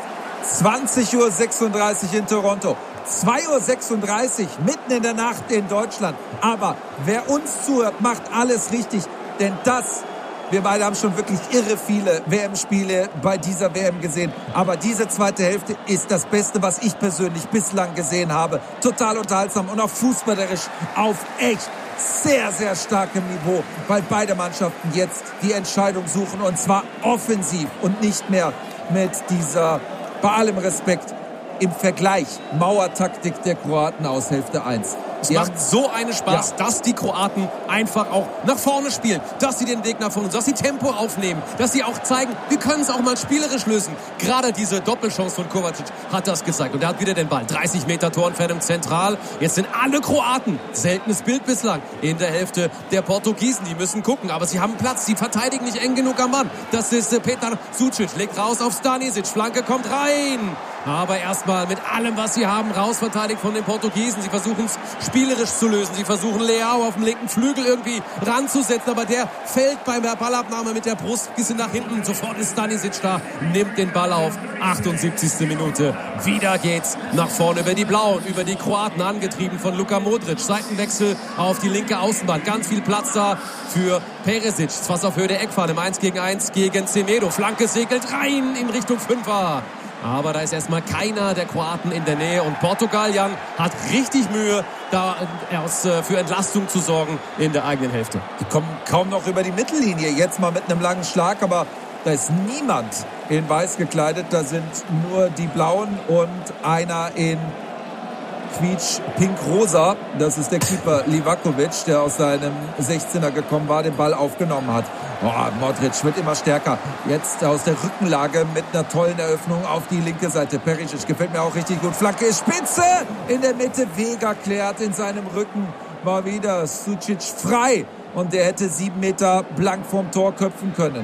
B: zwanzig Uhr sechsunddreißig in Toronto. zwei Uhr sechsunddreißig mitten in der Nacht in Deutschland. Aber wer uns zuhört, macht alles richtig. Denn das, wir beide haben schon wirklich irre viele W M-Spiele bei dieser W M gesehen. Aber diese zweite Hälfte ist das Beste, was ich persönlich bislang gesehen habe. Total unterhaltsam und auch fußballerisch auf echt sehr, sehr starkem Niveau, weil beide Mannschaften jetzt die Entscheidung suchen und zwar offensiv und nicht mehr mit dieser, bei allem Respekt, im Vergleich Mauertaktik der Kroaten aus Hälfte eins.
A: Es macht so einen Spaß, ja, dass die Kroaten einfach auch nach vorne spielen, dass sie den Weg nach vorne, dass sie Tempo aufnehmen, dass sie auch zeigen, wir können es auch mal spielerisch lösen. Gerade diese Doppelchance von Kovacic hat das gezeigt. Und er hat wieder den Ball. dreißig Meter Torentfernung zentral. Jetzt sind alle Kroaten, seltenes Bild bislang, in der Hälfte der Portugiesen. Die müssen gucken, aber sie haben Platz. Sie verteidigen nicht eng genug am Mann. Das ist Petar Sucic, legt raus auf Stanisic. Flanke kommt rein. Aber erstmal mit allem, was sie haben, rausverteidigt von den Portugiesen. Sie versuchen es spielerisch zu lösen. Sie versuchen Leao auf dem linken Flügel irgendwie ranzusetzen. Aber der fällt bei der Ballabnahme mit der Brust ein bisschen nach hinten. Sofort ist Stanisic da, nimmt den Ball auf. achtundsiebzigste Minute. Wieder geht's nach vorne über die Blauen, über die Kroaten, angetrieben von Luka Modric. Seitenwechsel auf die linke Außenbahn. Ganz viel Platz da für Perisic. Fast auf Höhe der Eckfahne. Im eins gegen eins gegen Semedo. Flanke segelt rein in Richtung Fünfer. Aber da ist erstmal keiner der Kroaten in der Nähe. Und Portugal, Jan, hat richtig Mühe, da aus, äh, für Entlastung zu sorgen in der eigenen Hälfte.
B: Die kommen kaum noch über die Mittellinie. Jetzt mal mit einem langen Schlag, aber da ist niemand in weiß gekleidet. Da sind nur die Blauen und einer in quietsch pink-rosa. Das ist der Keeper Livakovic, der aus seinem sechzehner gekommen war, den Ball aufgenommen hat. Oh, Modric wird immer stärker. Jetzt aus der Rückenlage mit einer tollen Eröffnung auf die linke Seite. Perisic gefällt mir auch richtig gut. Flanke ist spitze. In der Mitte Vega klärt in seinem Rücken. War wieder Sucic frei. Und der hätte sieben Meter blank vorm Tor köpfen können.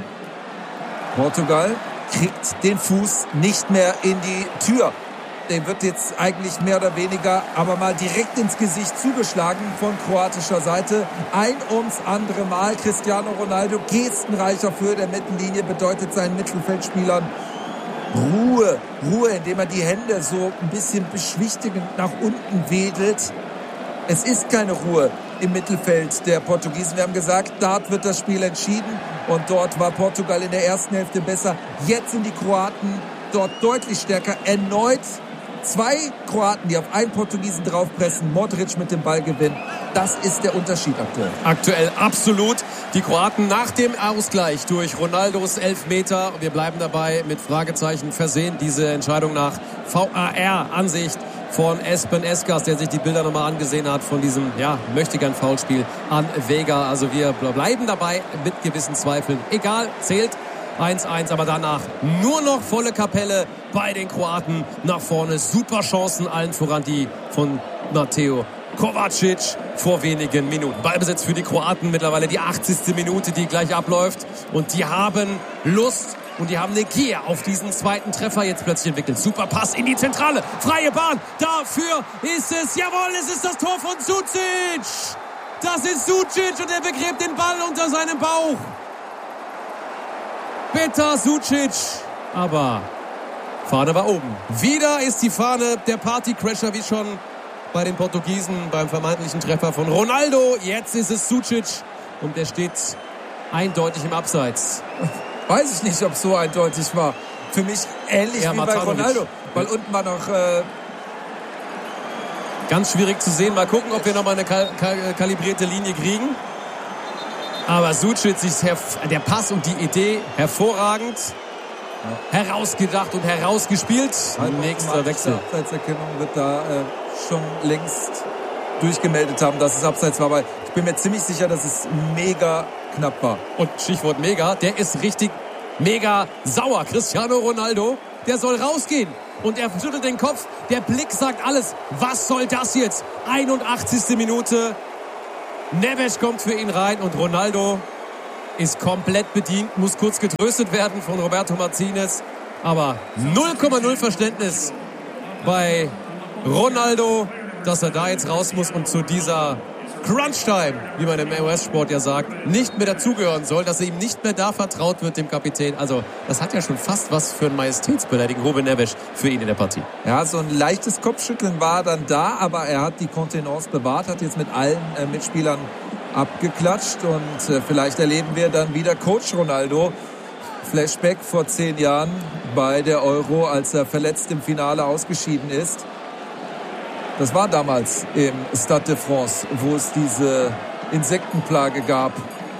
B: Portugal kriegt den Fuß nicht mehr in die Tür. Der wird jetzt eigentlich mehr oder weniger aber mal direkt ins Gesicht zugeschlagen von kroatischer Seite. Ein ums andere Mal. Cristiano Ronaldo, gestenreich auf Höhe der Mittellinie, bedeutet seinen Mittelfeldspielern Ruhe. Ruhe, indem er die Hände so ein bisschen beschwichtigend nach unten wedelt. Es ist keine Ruhe im Mittelfeld der Portugiesen. Wir haben gesagt, dort wird das Spiel entschieden. Und dort war Portugal in der ersten Hälfte besser. Jetzt sind die Kroaten dort deutlich stärker. Erneut zwei Kroaten, die auf einen Portugiesen draufpressen. Modric mit dem Ballgewinn. Das ist der Unterschied aktuell.
A: Aktuell absolut. Die Kroaten nach dem Ausgleich durch Ronaldos Elfmeter. Wir bleiben dabei mit Fragezeichen versehen. Diese Entscheidung nach V A R-Ansicht von Espen Eskas, der sich die Bilder nochmal angesehen hat von diesem, ja, Möchtegern-Foulspiel an Vega. Also wir bleiben dabei mit gewissen Zweifeln. Egal, zählt. eins eins, aber danach nur noch volle Kapelle bei den Kroaten nach vorne. Super Chancen, allen voran die von Mateo Kovacic vor wenigen Minuten. Ballbesitz für die Kroaten, mittlerweile die achtzigste Minute, die gleich abläuft. Und die haben Lust und die haben eine Gier auf diesen zweiten Treffer jetzt plötzlich entwickelt. Super Pass in die Zentrale, freie Bahn. Dafür ist es, jawohl, es ist das Tor von Sucic. Das ist Sucic und er begräbt den Ball unter seinem Bauch. Petar Sucic, aber Fahne war oben. Wieder ist die Fahne der Partycrasher, wie schon bei den Portugiesen beim vermeintlichen Treffer von Ronaldo. Jetzt ist es Sucic und der steht eindeutig im Abseits.
B: Weiß ich nicht, ob es so eindeutig war. Für mich ähnlich ja, wie Matanovic. Bei Ronaldo, weil unten war noch... Äh
A: Ganz schwierig zu sehen. Mal gucken, ob wir nochmal eine kal- kal- kalibrierte Linie kriegen. Aber Sucic, der Pass und die Idee hervorragend. Ja. Herausgedacht und herausgespielt.
B: Also
A: nächster Wechsel.
B: Die Abseitserkennung wird da äh, schon längst durchgemeldet haben, dass es Abseits war, weil ich bin mir ziemlich sicher, dass es mega knapp war.
A: Und Stichwort mega, der ist richtig mega sauer. Cristiano Ronaldo, der soll rausgehen. Und er schüttelt den Kopf. Der Blick sagt alles. Was soll das jetzt? einundachtzigste Minute. Neves kommt für ihn rein und Ronaldo ist komplett bedient, muss kurz getröstet werden von Roberto Martinez. Aber null Komma null Verständnis bei Ronaldo, dass er da jetzt raus muss und zu dieser Crunch-Time, wie man im U S-Sport ja sagt, nicht mehr dazugehören soll, dass er ihm nicht mehr da vertraut wird, dem Kapitän. Also das hat ja schon fast was für einen Majestätsbeleidigen Ruben Neves für ihn in der Partie.
B: Ja, so ein leichtes Kopfschütteln war dann da, aber er hat die Kontenance bewahrt, hat jetzt mit allen äh, Mitspielern abgeklatscht und äh, vielleicht erleben wir dann wieder Coach Ronaldo. Flashback vor zehn Jahren bei der Euro, als er verletzt im Finale ausgeschieden ist. Das war damals im Stade de France, wo es diese Insektenplage gab.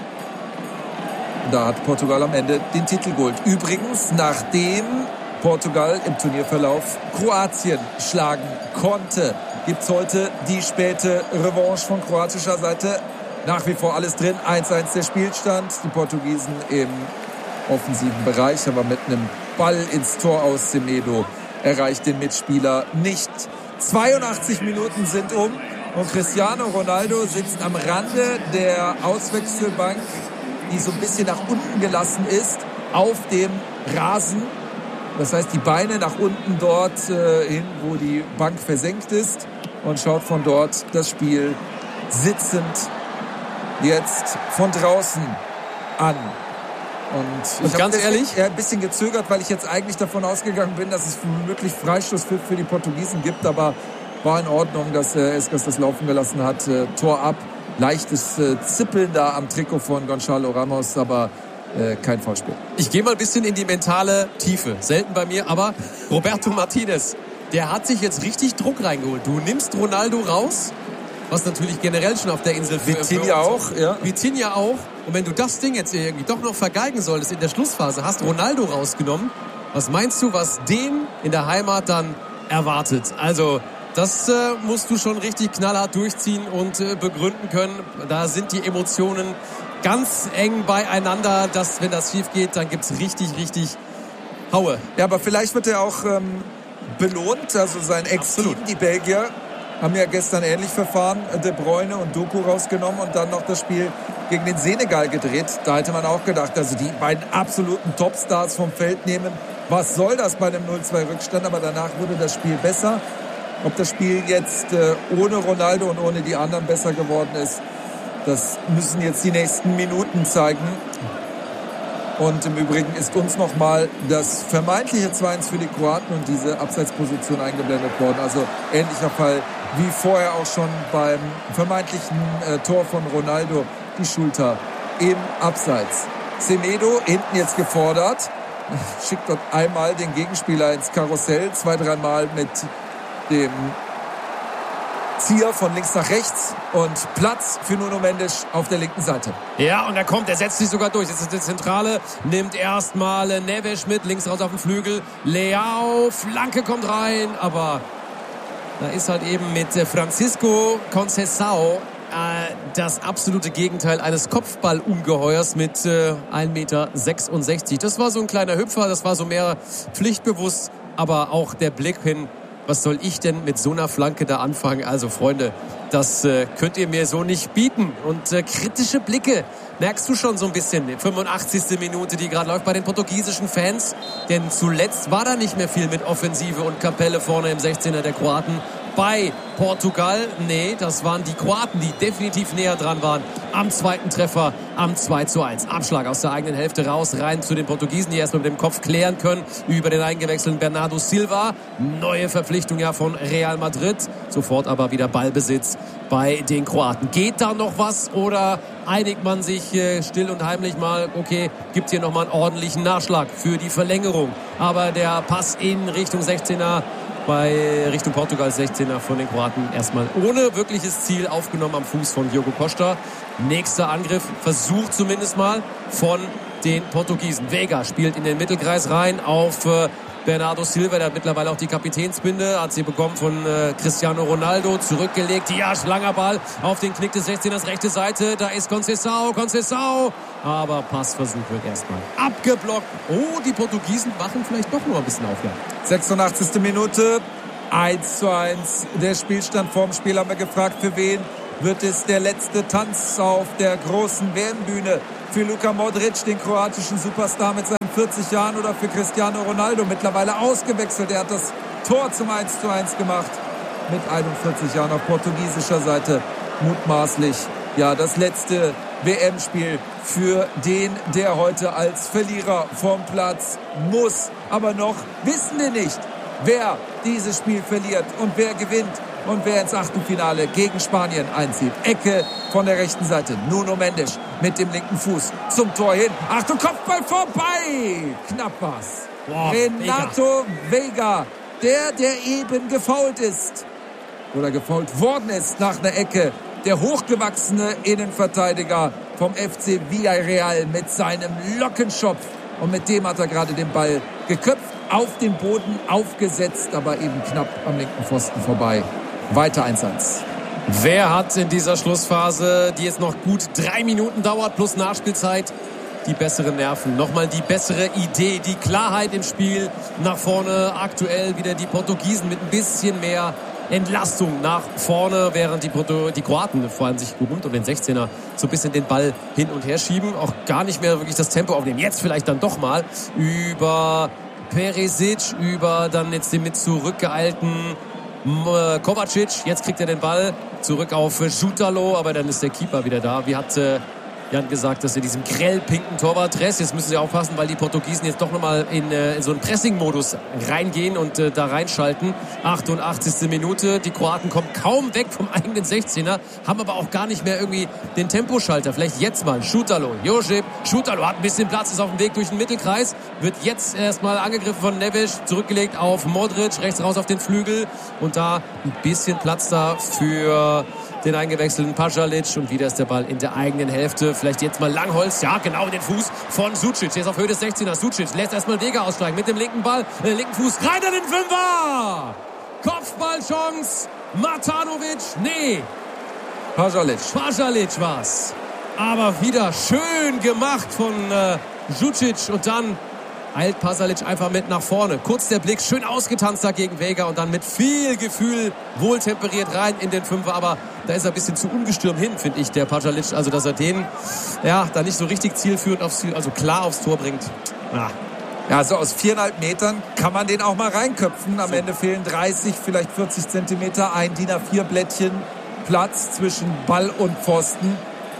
B: Da hat Portugal am Ende den Titel geholt. Übrigens, nachdem Portugal im Turnierverlauf Kroatien schlagen konnte, gibt es heute die späte Revanche von kroatischer Seite. Nach wie vor alles drin, eins eins der Spielstand. Die Portugiesen im offensiven Bereich, aber mit einem Ball ins Tor aus Semedo erreicht den Mitspieler nicht. zweiundachtzig Minuten sind um und Cristiano Ronaldo sitzt am Rande der Auswechselbank, die so ein bisschen nach unten gelassen ist, auf dem Rasen. Das heißt, die Beine nach unten dort äh, hin, wo die Bank versenkt ist, und schaut von dort das Spiel sitzend jetzt von draußen an. Und,
A: und
B: ich
A: ganz ehrlich,
B: ja, ein bisschen gezögert, weil ich jetzt eigentlich davon ausgegangen bin, dass es wirklich Freistoß für, für die Portugiesen gibt, aber war in Ordnung, dass äh, Escas das laufen gelassen hat. Äh, Tor ab, leichtes äh, Zippeln da am Trikot von Gonçalo Ramos, aber äh, kein Foulspiel.
A: Ich gehe mal ein bisschen in die mentale Tiefe, selten bei mir, aber Roberto Martinez, der hat sich jetzt richtig Druck reingeholt. Du nimmst Ronaldo raus, was natürlich generell schon auf der Insel für
B: Vitinha auch, ja.
A: Vitinha auch. Und wenn du das Ding jetzt irgendwie doch noch vergeigen solltest in der Schlussphase, hast Ronaldo rausgenommen. Was meinst du, was den in der Heimat dann erwartet? Also das äh, musst du schon richtig knallhart durchziehen und äh, begründen können. Da sind die Emotionen ganz eng beieinander, dass wenn das schief geht, dann gibt's richtig, richtig Haue.
B: Ja, aber vielleicht wird er auch ähm, belohnt. Also sein Ex-Team, die Belgier, haben ja gestern ähnlich verfahren, De Bruyne und Doku rausgenommen und dann noch das Spiel gegen den Senegal gedreht. Da hätte man auch gedacht, also die beiden absoluten Topstars vom Feld nehmen. Was soll das bei einem null zwei Rückstand? Aber danach wurde das Spiel besser. Ob das Spiel jetzt äh, ohne Ronaldo und ohne die anderen besser geworden ist, das müssen jetzt die nächsten Minuten zeigen. Und im Übrigen ist uns nochmal das vermeintliche zwei eins für die Kroaten und diese Abseitsposition eingeblendet worden. Also ähnlicher Fall wie vorher auch schon beim vermeintlichen äh, Tor von Ronaldo. Die Schulter im Abseits. Semedo hinten jetzt gefordert. Schickt dort einmal den Gegenspieler ins Karussell. Zwei, dreimal mit dem Zieher von links nach rechts und Platz für Nuno Mendes auf der linken Seite.
A: Ja, und er kommt, er setzt sich sogar durch. Jetzt ist die Zentrale, nimmt erstmal Neves mit, links raus auf den Flügel. Leao, Flanke kommt rein, aber da ist halt eben mit Francisco Conceição äh, das absolute Gegenteil eines Kopfballungeheuers mit äh, ein Meter sechsundsechzig. Das war so ein kleiner Hüpfer, das war so mehr pflichtbewusst, aber auch der Blick hin, was soll ich denn mit so einer Flanke da anfangen? Also Freunde, das äh, könnt ihr mir so nicht bieten. Und äh, kritische Blicke merkst du schon so ein bisschen. fünfundachtzigste Minute, die gerade läuft bei den portugiesischen Fans. Denn zuletzt war da nicht mehr viel mit Offensive und Kapelle vorne im sechzehner der Kroaten. Bei Portugal, nee, das waren die Kroaten, die definitiv näher dran waren am zweiten Treffer, am zwei zu eins. Abschlag aus der eigenen Hälfte raus, rein zu den Portugiesen, die erstmal mit dem Kopf klären können über den eingewechselten Bernardo Silva. Neue Verpflichtung ja von Real Madrid. Sofort aber wieder Ballbesitz bei den Kroaten. Geht da noch was oder einigt man sich äh, still und heimlich mal, okay, gibt hier nochmal einen ordentlichen Nachschlag für die Verlängerung. Aber der Pass in Richtung sechzehner bei Richtung Portugal sechzehner von den Kroaten erstmal ohne wirkliches Ziel aufgenommen am Fuß von Diogo Costa. Nächster Angriff, Versuch zumindest mal von den Portugiesen. Vega spielt in den Mittelkreis rein auf äh, Bernardo Silva, der hat mittlerweile auch die Kapitänsbinde, hat sie bekommen von äh, Cristiano Ronaldo, zurückgelegt, Dias, langer Ball auf den Knick des sechzehners, rechte Seite, da ist Conceição, Conceição, aber Passversuch wird erstmal abgeblockt. Oh, die Portugiesen machen vielleicht doch nur ein bisschen Aufwärts.
B: sechsundachtzigste Minute, eins zu eins, der Spielstand vorm Spiel, haben wir gefragt, für wen wird es der letzte Tanz auf der großen W M-Bühne? Für Luka Modric, den kroatischen Superstar mit seinen vierzig Jahren, oder für Cristiano Ronaldo, mittlerweile ausgewechselt. Er hat das Tor zum eins zu eins gemacht mit einundvierzig Jahren auf portugiesischer Seite. Mutmaßlich, ja, das letzte W M-Spiel für den, der heute als Verlierer vom Platz muss. Aber noch wissen wir nicht, wer dieses Spiel verliert und wer gewinnt. Und wer ins Achtelfinale gegen Spanien einzieht. Ecke von der rechten Seite. Nuno Mendes mit dem linken Fuß zum Tor hin. Achtung, Kopfball vorbei. Knapp was. Wow, Renato Vega. Vega, der, der eben gefoult ist. Oder gefoult worden ist nach einer Ecke. Der hochgewachsene Innenverteidiger vom F C Villarreal mit seinem Lockenschopf. Und mit dem hat er gerade den Ball geköpft, auf den Boden aufgesetzt, aber eben knapp am linken Pfosten vorbei. Weiter eins eins.
A: Wer hat in dieser Schlussphase, die jetzt noch gut drei Minuten dauert, plus Nachspielzeit, die besseren Nerven? Nochmal die bessere Idee, die Klarheit im Spiel nach vorne. Aktuell wieder die Portugiesen mit ein bisschen mehr Entlastung nach vorne, während die, Porto, die Kroaten vor allem sich rund um den sechzehner so ein bisschen den Ball hin und her schieben. Auch gar nicht mehr wirklich das Tempo aufnehmen. Jetzt vielleicht dann doch mal über Perisic, über dann jetzt den mit zurückgeeilten Kovacic. Jetzt kriegt er den Ball zurück auf Jutalo, aber dann ist der Keeper wieder da. Wie hat äh, Jan gesagt, dass er diesem grell-pinken Torwart-Dress, jetzt müssen sie aufpassen, weil die Portugiesen jetzt doch nochmal in, äh, in so einen Pressing-Modus reingehen und äh, da reinschalten. achtundachtzigste Minute, die Kroaten kommen kaum weg vom eigenen sechzehner, haben aber auch gar nicht mehr irgendwie den Temposchalter. Vielleicht jetzt mal Jutalo, Josip, Jutalo hat ein bisschen Platz, ist auf dem Weg durch den Mittelkreis, wird jetzt erstmal angegriffen von Neves, zurückgelegt auf Modric, rechts raus auf den Flügel und da ein bisschen Platz da für den eingewechselten Pasalic und wieder ist der Ball in der eigenen Hälfte. Vielleicht jetzt mal Langholz, ja genau in den Fuß von Sucic. Jetzt auf Höhe des sechzehners. Sucic lässt erstmal Vega aussteigen mit dem linken Ball, äh, linken Fuß rein an den Fünfer. Kopfballchance. Matanovic, nee.
B: Pasalic.
A: Pasalic war's. Aber wieder schön gemacht von äh, Sucic und dann eilt Pasalic einfach mit nach vorne. Kurz der Blick, schön ausgetanzt da gegen Vega und dann mit viel Gefühl wohltemperiert rein in den Fünfer. Aber da ist er ein bisschen zu ungestürmt hin, finde ich, der Pasalic. Also, dass er den, ja, da nicht so richtig zielführend aufs, also klar aufs Tor bringt. Ah.
B: Ja, so aus viereinhalb Metern kann man den auch mal reinköpfen. Am so. Ende fehlen dreißig, vielleicht vierzig Zentimeter. Ein D I N A vier Blättchen Platz zwischen Ball und Pfosten.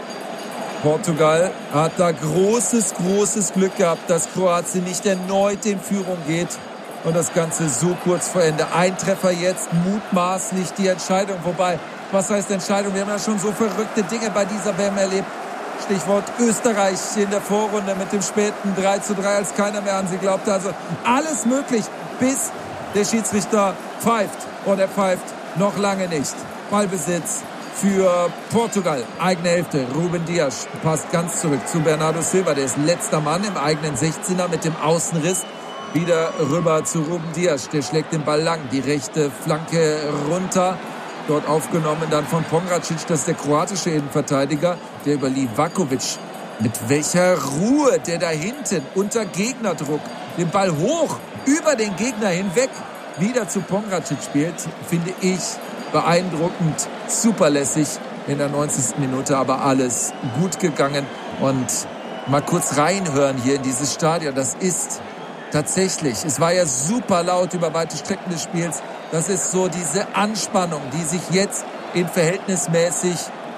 B: Portugal hat da großes, großes Glück gehabt, dass Kroatien nicht erneut in Führung geht und das Ganze so kurz vor Ende. Ein Treffer jetzt, mutmaßlich die Entscheidung. Wobei, was heißt Entscheidung? Wir haben ja schon so verrückte Dinge bei dieser W M erlebt. Stichwort Österreich in der Vorrunde mit dem späten drei zu drei, als keiner mehr an sie glaubte. Also alles möglich, bis der Schiedsrichter pfeift. Und er pfeift noch lange nicht. Ballbesitz für Portugal. Eigene Hälfte. Ruben Dias passt ganz zurück zu Bernardo Silva. Der ist letzter Mann im eigenen sechzehner mit dem Außenriss. Wieder rüber zu Ruben Dias. Der schlägt den Ball lang. Die rechte Flanke runter. Dort aufgenommen dann von Pongracic. Das ist der kroatische Innenverteidiger. Der über Livakovic. Mit welcher Ruhe der da hinten unter Gegnerdruck den Ball hoch über den Gegner hinweg wieder zu Pongracic spielt, finde ich beeindruckend, superlässig in der neunzigsten Minute, aber alles gut gegangen. Und mal kurz reinhören hier in dieses Stadion, das ist tatsächlich, es war ja super laut über weite Strecken des Spiels, das ist so diese Anspannung, die sich jetzt in verhältnismäßig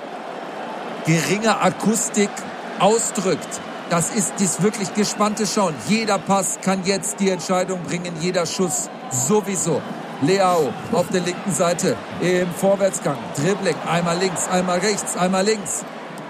B: geringer Akustik ausdrückt. Das ist dies wirklich gespannte Schauen. Jeder Pass kann jetzt die Entscheidung bringen, jeder Schuss sowieso. Leao auf der linken Seite im Vorwärtsgang. Dribbling, einmal links, einmal rechts, einmal links.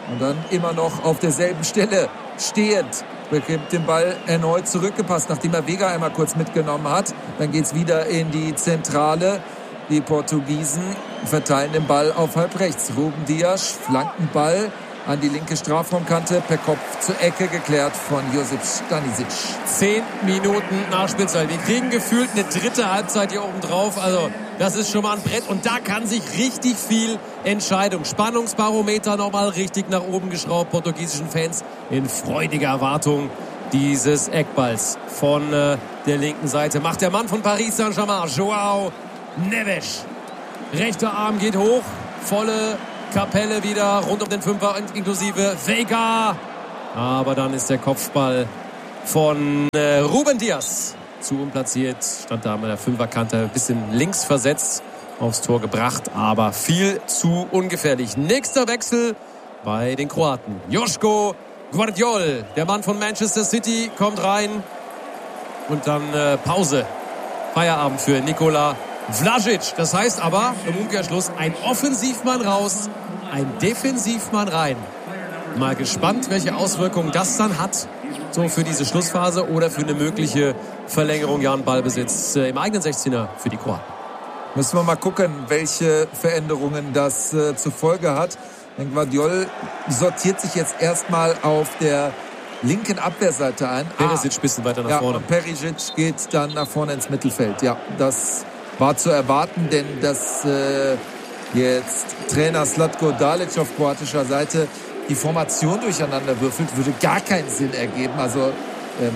B: Und dann immer noch auf derselben Stelle stehend. Bekommt den Ball erneut zurückgepasst, nachdem er Vega einmal kurz mitgenommen hat. Dann geht's wieder in die Zentrale. Die Portugiesen verteilen den Ball auf halb rechts. Ruben Dias, Flankenball an die linke Strafraumkante, per Kopf zur Ecke geklärt von Josip Stanisic.
A: Zehn Minuten Nachspielzeit. Wir kriegen gefühlt eine dritte Halbzeit hier oben drauf. Also das ist schon mal ein Brett. Und da kann sich richtig viel Entscheidung. Spannungsbarometer nochmal richtig nach oben geschraubt. Portugiesischen Fans in freudiger Erwartung dieses Eckballs von äh, der linken Seite. Macht der Mann von Paris Saint-Germain, João Neves. Rechter Arm geht hoch. Volle Kapelle wieder rund um den Fünfer inklusive Vega. Aber dann ist der Kopfball von äh, Ruben Dias zu unplatziert. Stand da mit der Fünferkante ein bisschen links versetzt, aufs Tor gebracht, aber viel zu ungefährlich. Nächster Wechsel bei den Kroaten. Joško Gvardiol, der Mann von Manchester City, kommt rein. Und dann äh, Pause. Feierabend für Nikola Vlasic. Das heißt aber im Umkehrschluss ein Offensivmann raus, ein Defensivmann rein. Mal gespannt, welche Auswirkungen das dann hat, so für diese Schlussphase oder für eine mögliche Verlängerung. Ja, Ballbesitz äh, im eigenen sechzehner für die Kroaten.
B: Müssen wir mal gucken, welche Veränderungen das äh, zur Folge hat. Denn Gvardiol sortiert sich jetzt erstmal auf der linken Abwehrseite ein.
A: Perisic ein bisschen weiter nach
B: ja,
A: vorne.
B: Und Perisic geht dann nach vorne ins Mittelfeld. Ja, das war zu erwarten, denn dass äh, jetzt Trainer Zlatko Dalic auf kroatischer Seite die Formation durcheinander würfelt, würde gar keinen Sinn ergeben. Also ähm,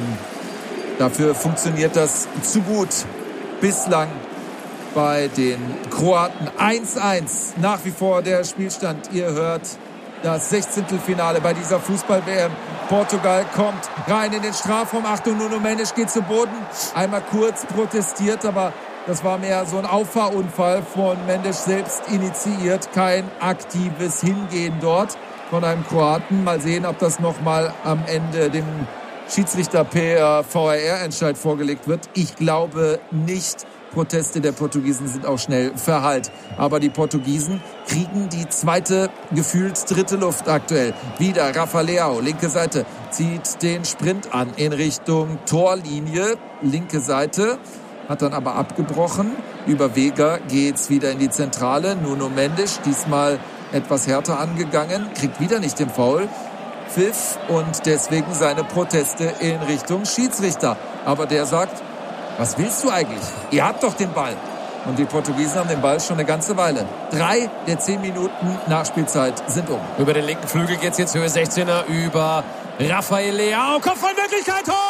B: dafür funktioniert das zu gut bislang bei den Kroaten. eins eins nach wie vor der Spielstand. Ihr hört das Sechzehntelfinale bei dieser Fußball-W M. Portugal kommt rein in den Strafraum. Achtung, Nuno Mendes geht zu Boden. Einmal kurz protestiert, aber das war mehr so ein Auffahrunfall von Mendes selbst initiiert. Kein aktives Hingehen dort von einem Kroaten. Mal sehen, ob das nochmal am Ende dem Schiedsrichter per V R R-Entscheid vorgelegt wird. Ich glaube nicht. Proteste der Portugiesen sind auch schnell verhallt. Aber die Portugiesen kriegen die zweite, gefühlt dritte Luft aktuell. Wieder Rafa Leão, linke Seite, zieht den Sprint an in Richtung Torlinie. Linke Seite, hat dann aber abgebrochen. Über Vega geht's wieder in die Zentrale. Nuno Mendes, diesmal etwas härter angegangen, kriegt wieder nicht den Foul. Pfiff und deswegen seine Proteste in Richtung Schiedsrichter. Aber der sagt, was willst du eigentlich? Ihr habt doch den Ball. Und die Portugiesen haben den Ball schon eine ganze Weile. Drei der zehn Minuten Nachspielzeit sind um.
A: Über den linken Flügel geht's jetzt Höhe sechzehner über Rafael Leão. Kopfballmöglichkeit. Tor!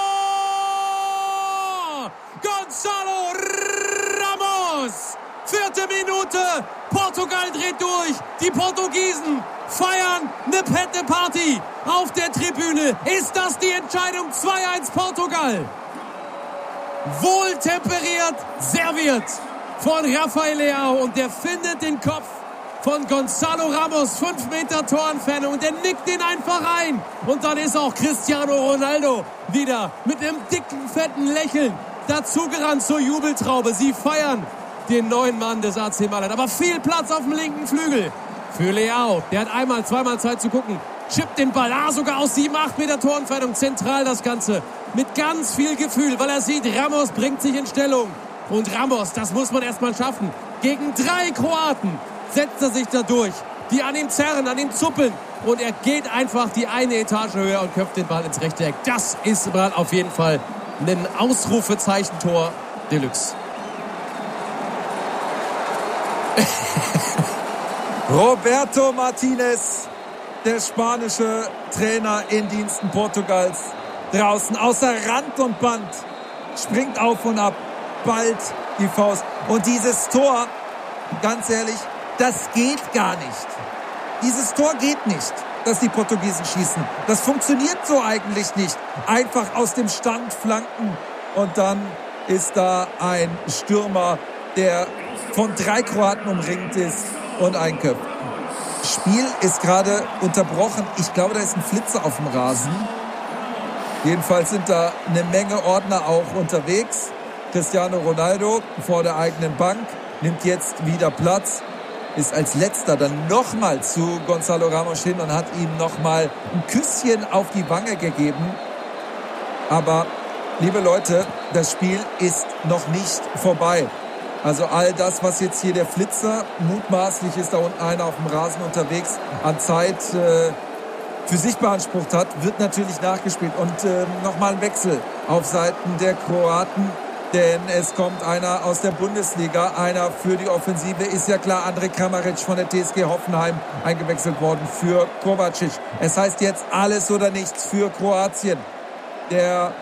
A: Gonçalo Ramos. Vierte Minute. Portugal dreht durch. Die Portugiesen feiern eine Pette Party auf der Tribüne. Ist das die Entscheidung? zwei eins Portugal. Wohltemperiert serviert von Rafael Leão und der findet den Kopf von Gonçalo Ramos, fünf Meter Torentfernung, und der nickt ihn einfach rein. Und dann ist auch Cristiano Ronaldo wieder mit einem dicken, fetten Lächeln dazugerannt zur Jubeltraube. Sie feiern den neuen Mann des A C Mailand, aber viel Platz auf dem linken Flügel für Leão. Der hat einmal, zweimal Zeit zu gucken, chippt den Ball, ah, sogar aus sieben, acht Meter Torentfernung, zentral das Ganze. Mit ganz viel Gefühl, weil er sieht, Ramos bringt sich in Stellung. Und Ramos, das muss man erstmal schaffen. Gegen drei Kroaten setzt er sich da durch, die an ihm zerren, an ihm zuppeln. Und er geht einfach die eine Etage höher und köpft den Ball ins rechte Eck. Das ist mal auf jeden Fall ein Ausrufezeichen-Tor Deluxe.
B: Roberto Martinez, der spanische Trainer in Diensten Portugals, draußen außer Rand und Band, springt auf und ab, ballt die Faust. Und dieses Tor, ganz ehrlich, das geht gar nicht. Dieses Tor geht nicht, dass die Portugiesen schießen. Das funktioniert so eigentlich nicht. Einfach aus dem Stand flanken und dann ist da ein Stürmer, der von drei Kroaten umringt ist und einköpft. Das Spiel ist gerade unterbrochen. Ich glaube, da ist ein Flitzer auf dem Rasen. Jedenfalls sind da eine Menge Ordner auch unterwegs. Cristiano Ronaldo vor der eigenen Bank nimmt jetzt wieder Platz. ist als letzter dann nochmal zu Gonzalo Ramos hin und hat ihm nochmal ein Küsschen auf die Wange gegeben. Aber, liebe Leute, das Spiel ist noch nicht vorbei. Also all das, was jetzt hier der Flitzer, mutmaßlich ist da unten einer auf dem Rasen unterwegs, an Zeit äh, für sich beansprucht hat, wird natürlich nachgespielt. Und äh, nochmal ein Wechsel auf Seiten der Kroaten. Denn es kommt einer aus der Bundesliga, einer für die Offensive. Ist ja klar, Andrej Kramaric von der T S G Hoffenheim eingewechselt worden für Kovacic. Es heißt jetzt alles oder nichts für Kroatien. Der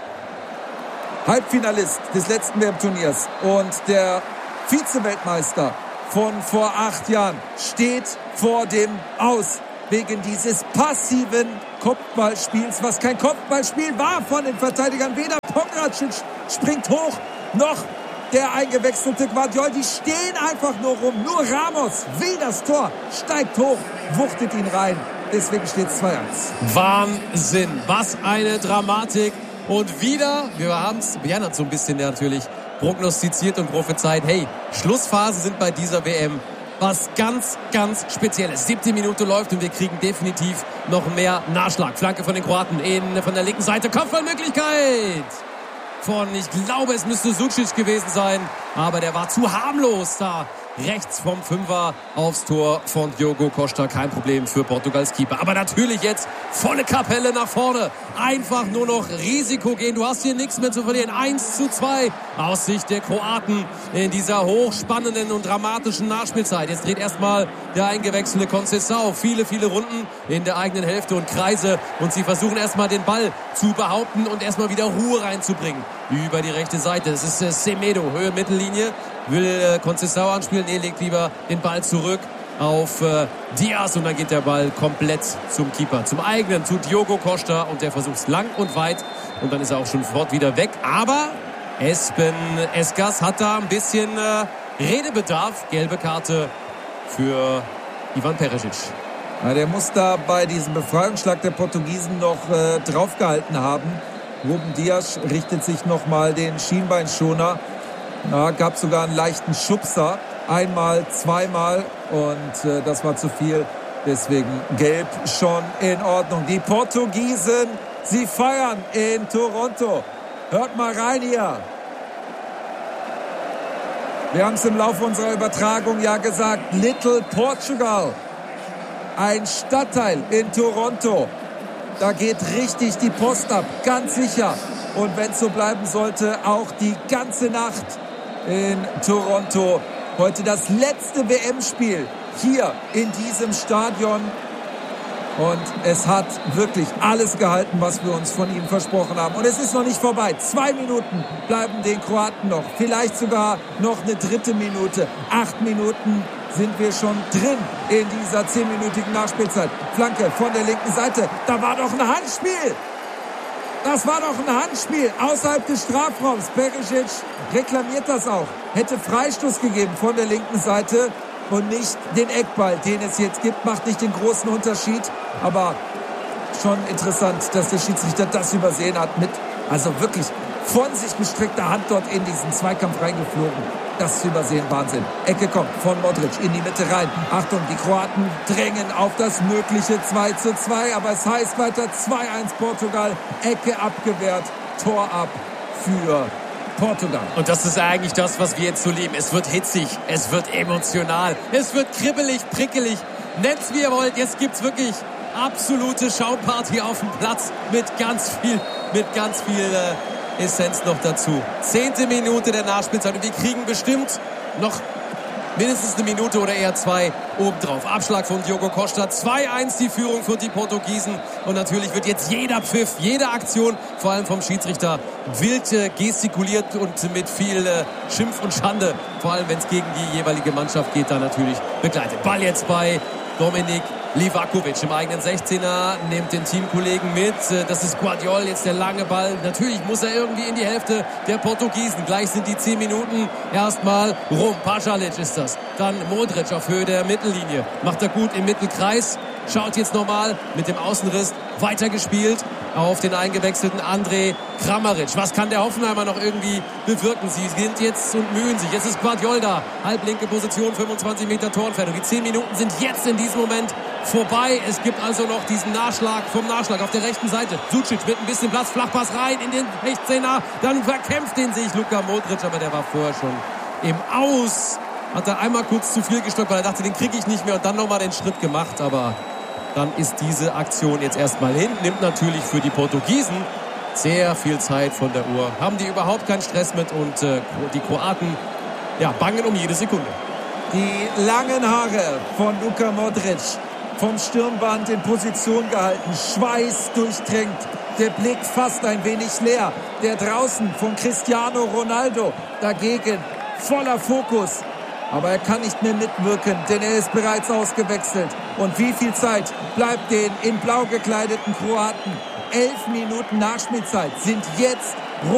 B: Halbfinalist des letzten W M-Turniers und der Vize-Weltmeister von vor acht Jahren steht vor dem Aus. Wegen dieses passiven Kopfballspiels, was kein Kopfballspiel war von den Verteidigern. Weder Pongracic springt hoch, noch der eingewechselte Guardiol. Die stehen einfach nur rum. Nur Ramos will das Tor, steigt hoch, wuchtet ihn rein. Deswegen steht es zwei eins.
A: Wahnsinn, was eine Dramatik. Und wieder, wir haben es, Björn hat so ein bisschen natürlich prognostiziert und prophezeit, hey, Schlussphasen sind bei dieser W M was ganz, ganz Spezielles. Siebte Minute läuft und wir kriegen definitiv noch mehr Nachschlag. Flanke von den Kroaten in, von der linken Seite. Kopfballmöglichkeit von, ich glaube, es müsste Sucic gewesen sein, aber der war zu harmlos da. Rechts vom Fünfer aufs Tor von Diogo Costa. Kein Problem für Portugals Keeper. Aber natürlich jetzt volle Kapelle nach vorne. Einfach nur noch Risiko gehen. Du hast hier nichts mehr zu verlieren. eins zu zwei aus Sicht der Kroaten in dieser hochspannenden und dramatischen Nachspielzeit. Jetzt dreht erstmal der eingewechselte Conceição viele, viele Runden in der eigenen Hälfte und Kreise. Und sie versuchen erstmal den Ball zu behaupten und erstmal wieder Ruhe reinzubringen. Über die rechte Seite. Das ist äh, Semedo, Höhe Mittellinie. Will äh, Conceição anspielen. Nee, legt lieber den Ball zurück auf äh, Diaz. Und dann geht der Ball komplett zum Keeper. Zum eigenen, zu Diogo Costa. Und der versucht es lang und weit. Und dann ist er auch schon sofort wieder weg. Aber Espen Esgas hat da ein bisschen äh, Redebedarf. Gelbe Karte für Ivan Perisic.
B: Ja, der muss da bei diesem Befreiungsschlag der Portugiesen noch äh, draufgehalten haben. Ruben Dias richtet sich nochmal den Schienbeinschoner. Ja, gab sogar einen leichten Schubser. Einmal, zweimal und äh, das war zu viel. Deswegen gelb schon in Ordnung. Die Portugiesen, sie feiern in Toronto. Hört mal rein hier. Wir haben es im Laufe unserer Übertragung ja gesagt. Little Portugal. Ein Stadtteil in Toronto. Da geht richtig die Post ab, ganz sicher. Und wenn es so bleiben sollte, auch die ganze Nacht in Toronto. Heute das letzte W M-Spiel hier in diesem Stadion. Und es hat wirklich alles gehalten, was wir uns von ihm versprochen haben. Und es ist noch nicht vorbei. Zwei Minuten bleiben den Kroaten noch. Vielleicht sogar noch eine dritte Minute. Acht Minuten sind wir schon drin in dieser zehnminütigen Nachspielzeit. Flanke von der linken Seite. Da war doch ein Handspiel. Das war doch ein Handspiel außerhalb des Strafraums. Perisic reklamiert das auch. Hätte Freistoß gegeben von der linken Seite und nicht den Eckball, den es jetzt gibt. Macht nicht den großen Unterschied. Aber schon interessant, dass der Schiedsrichter das übersehen hat. Mit also wirklich von sich gestreckter Hand dort in diesen Zweikampf reingeflogen. Das zu übersehen, Wahnsinn. Ecke kommt von Modric in die Mitte rein. Achtung, die Kroaten drängen auf das mögliche zwei zu zwei. Aber es heißt weiter zwei eins Portugal. Ecke abgewehrt, Tor ab für Portugal.
A: Und das ist eigentlich das, was wir jetzt so lieben. Es wird hitzig, es wird emotional, es wird kribbelig, prickelig. Nennt's wie ihr wollt. Jetzt gibt's wirklich absolute Schaumparty auf dem Platz mit ganz viel, mit ganz viel äh, Essenz noch dazu. Zehnte Minute der Nachspielzeit und wir kriegen bestimmt noch mindestens eine Minute oder eher zwei obendrauf. Abschlag von Diogo Costa. zwei eins die Führung für die Portugiesen. Und natürlich wird jetzt jeder Pfiff, jede Aktion, vor allem vom Schiedsrichter, wild äh, gestikuliert und mit viel äh, Schimpf und Schande, vor allem wenn es gegen die jeweilige Mannschaft geht, dann natürlich begleitet. Ball jetzt bei Dominik Livakovic im eigenen sechzehner, nimmt den Teamkollegen mit. Das ist Guardiol, jetzt der lange Ball. Natürlich muss er irgendwie in die Hälfte der Portugiesen. Gleich sind die zehn Minuten erstmal rum. Pasalic ist das. Dann Modric auf Höhe der Mittellinie. Macht er gut im Mittelkreis. Schaut jetzt nochmal mit dem Außenriss weitergespielt. auf den eingewechselten Andrej Kramaric. Was kann der Hoffenheimer noch irgendwie bewirken? Sie sind jetzt und mühen sich. Jetzt ist Guardiola da. Halblinke Position, fünfundzwanzig Meter Torentfernung. Die zehn Minuten sind jetzt in diesem Moment vorbei. Es gibt also noch diesen Nachschlag vom Nachschlag auf der rechten Seite. Sucic mit ein bisschen Platz, Flachpass rein in den sechzehner. Dann verkämpft den sich Luka Modric, aber der war vorher schon im Aus. Hat er einmal kurz zu viel gestoppt, weil er dachte, den kriege ich nicht mehr, und dann nochmal den Schritt gemacht. Aber dann ist diese Aktion jetzt erstmal hin. Nimmt natürlich für die Portugiesen sehr viel Zeit von der Uhr. Haben die überhaupt keinen Stress mit, und äh, die Kroaten ja, bangen um jede Sekunde.
B: Die langen Haare von Luka Modric, vom Stirnband in Position gehalten, Schweiß durchtränkt, der Blick fast ein wenig leer. Der draußen von Cristiano Ronaldo dagegen voller Fokus. Aber er kann nicht mehr mitwirken, denn er ist bereits ausgewechselt. Und wie viel Zeit bleibt den in blau gekleideten Kroaten? Elf Minuten Nachspielzeit sind jetzt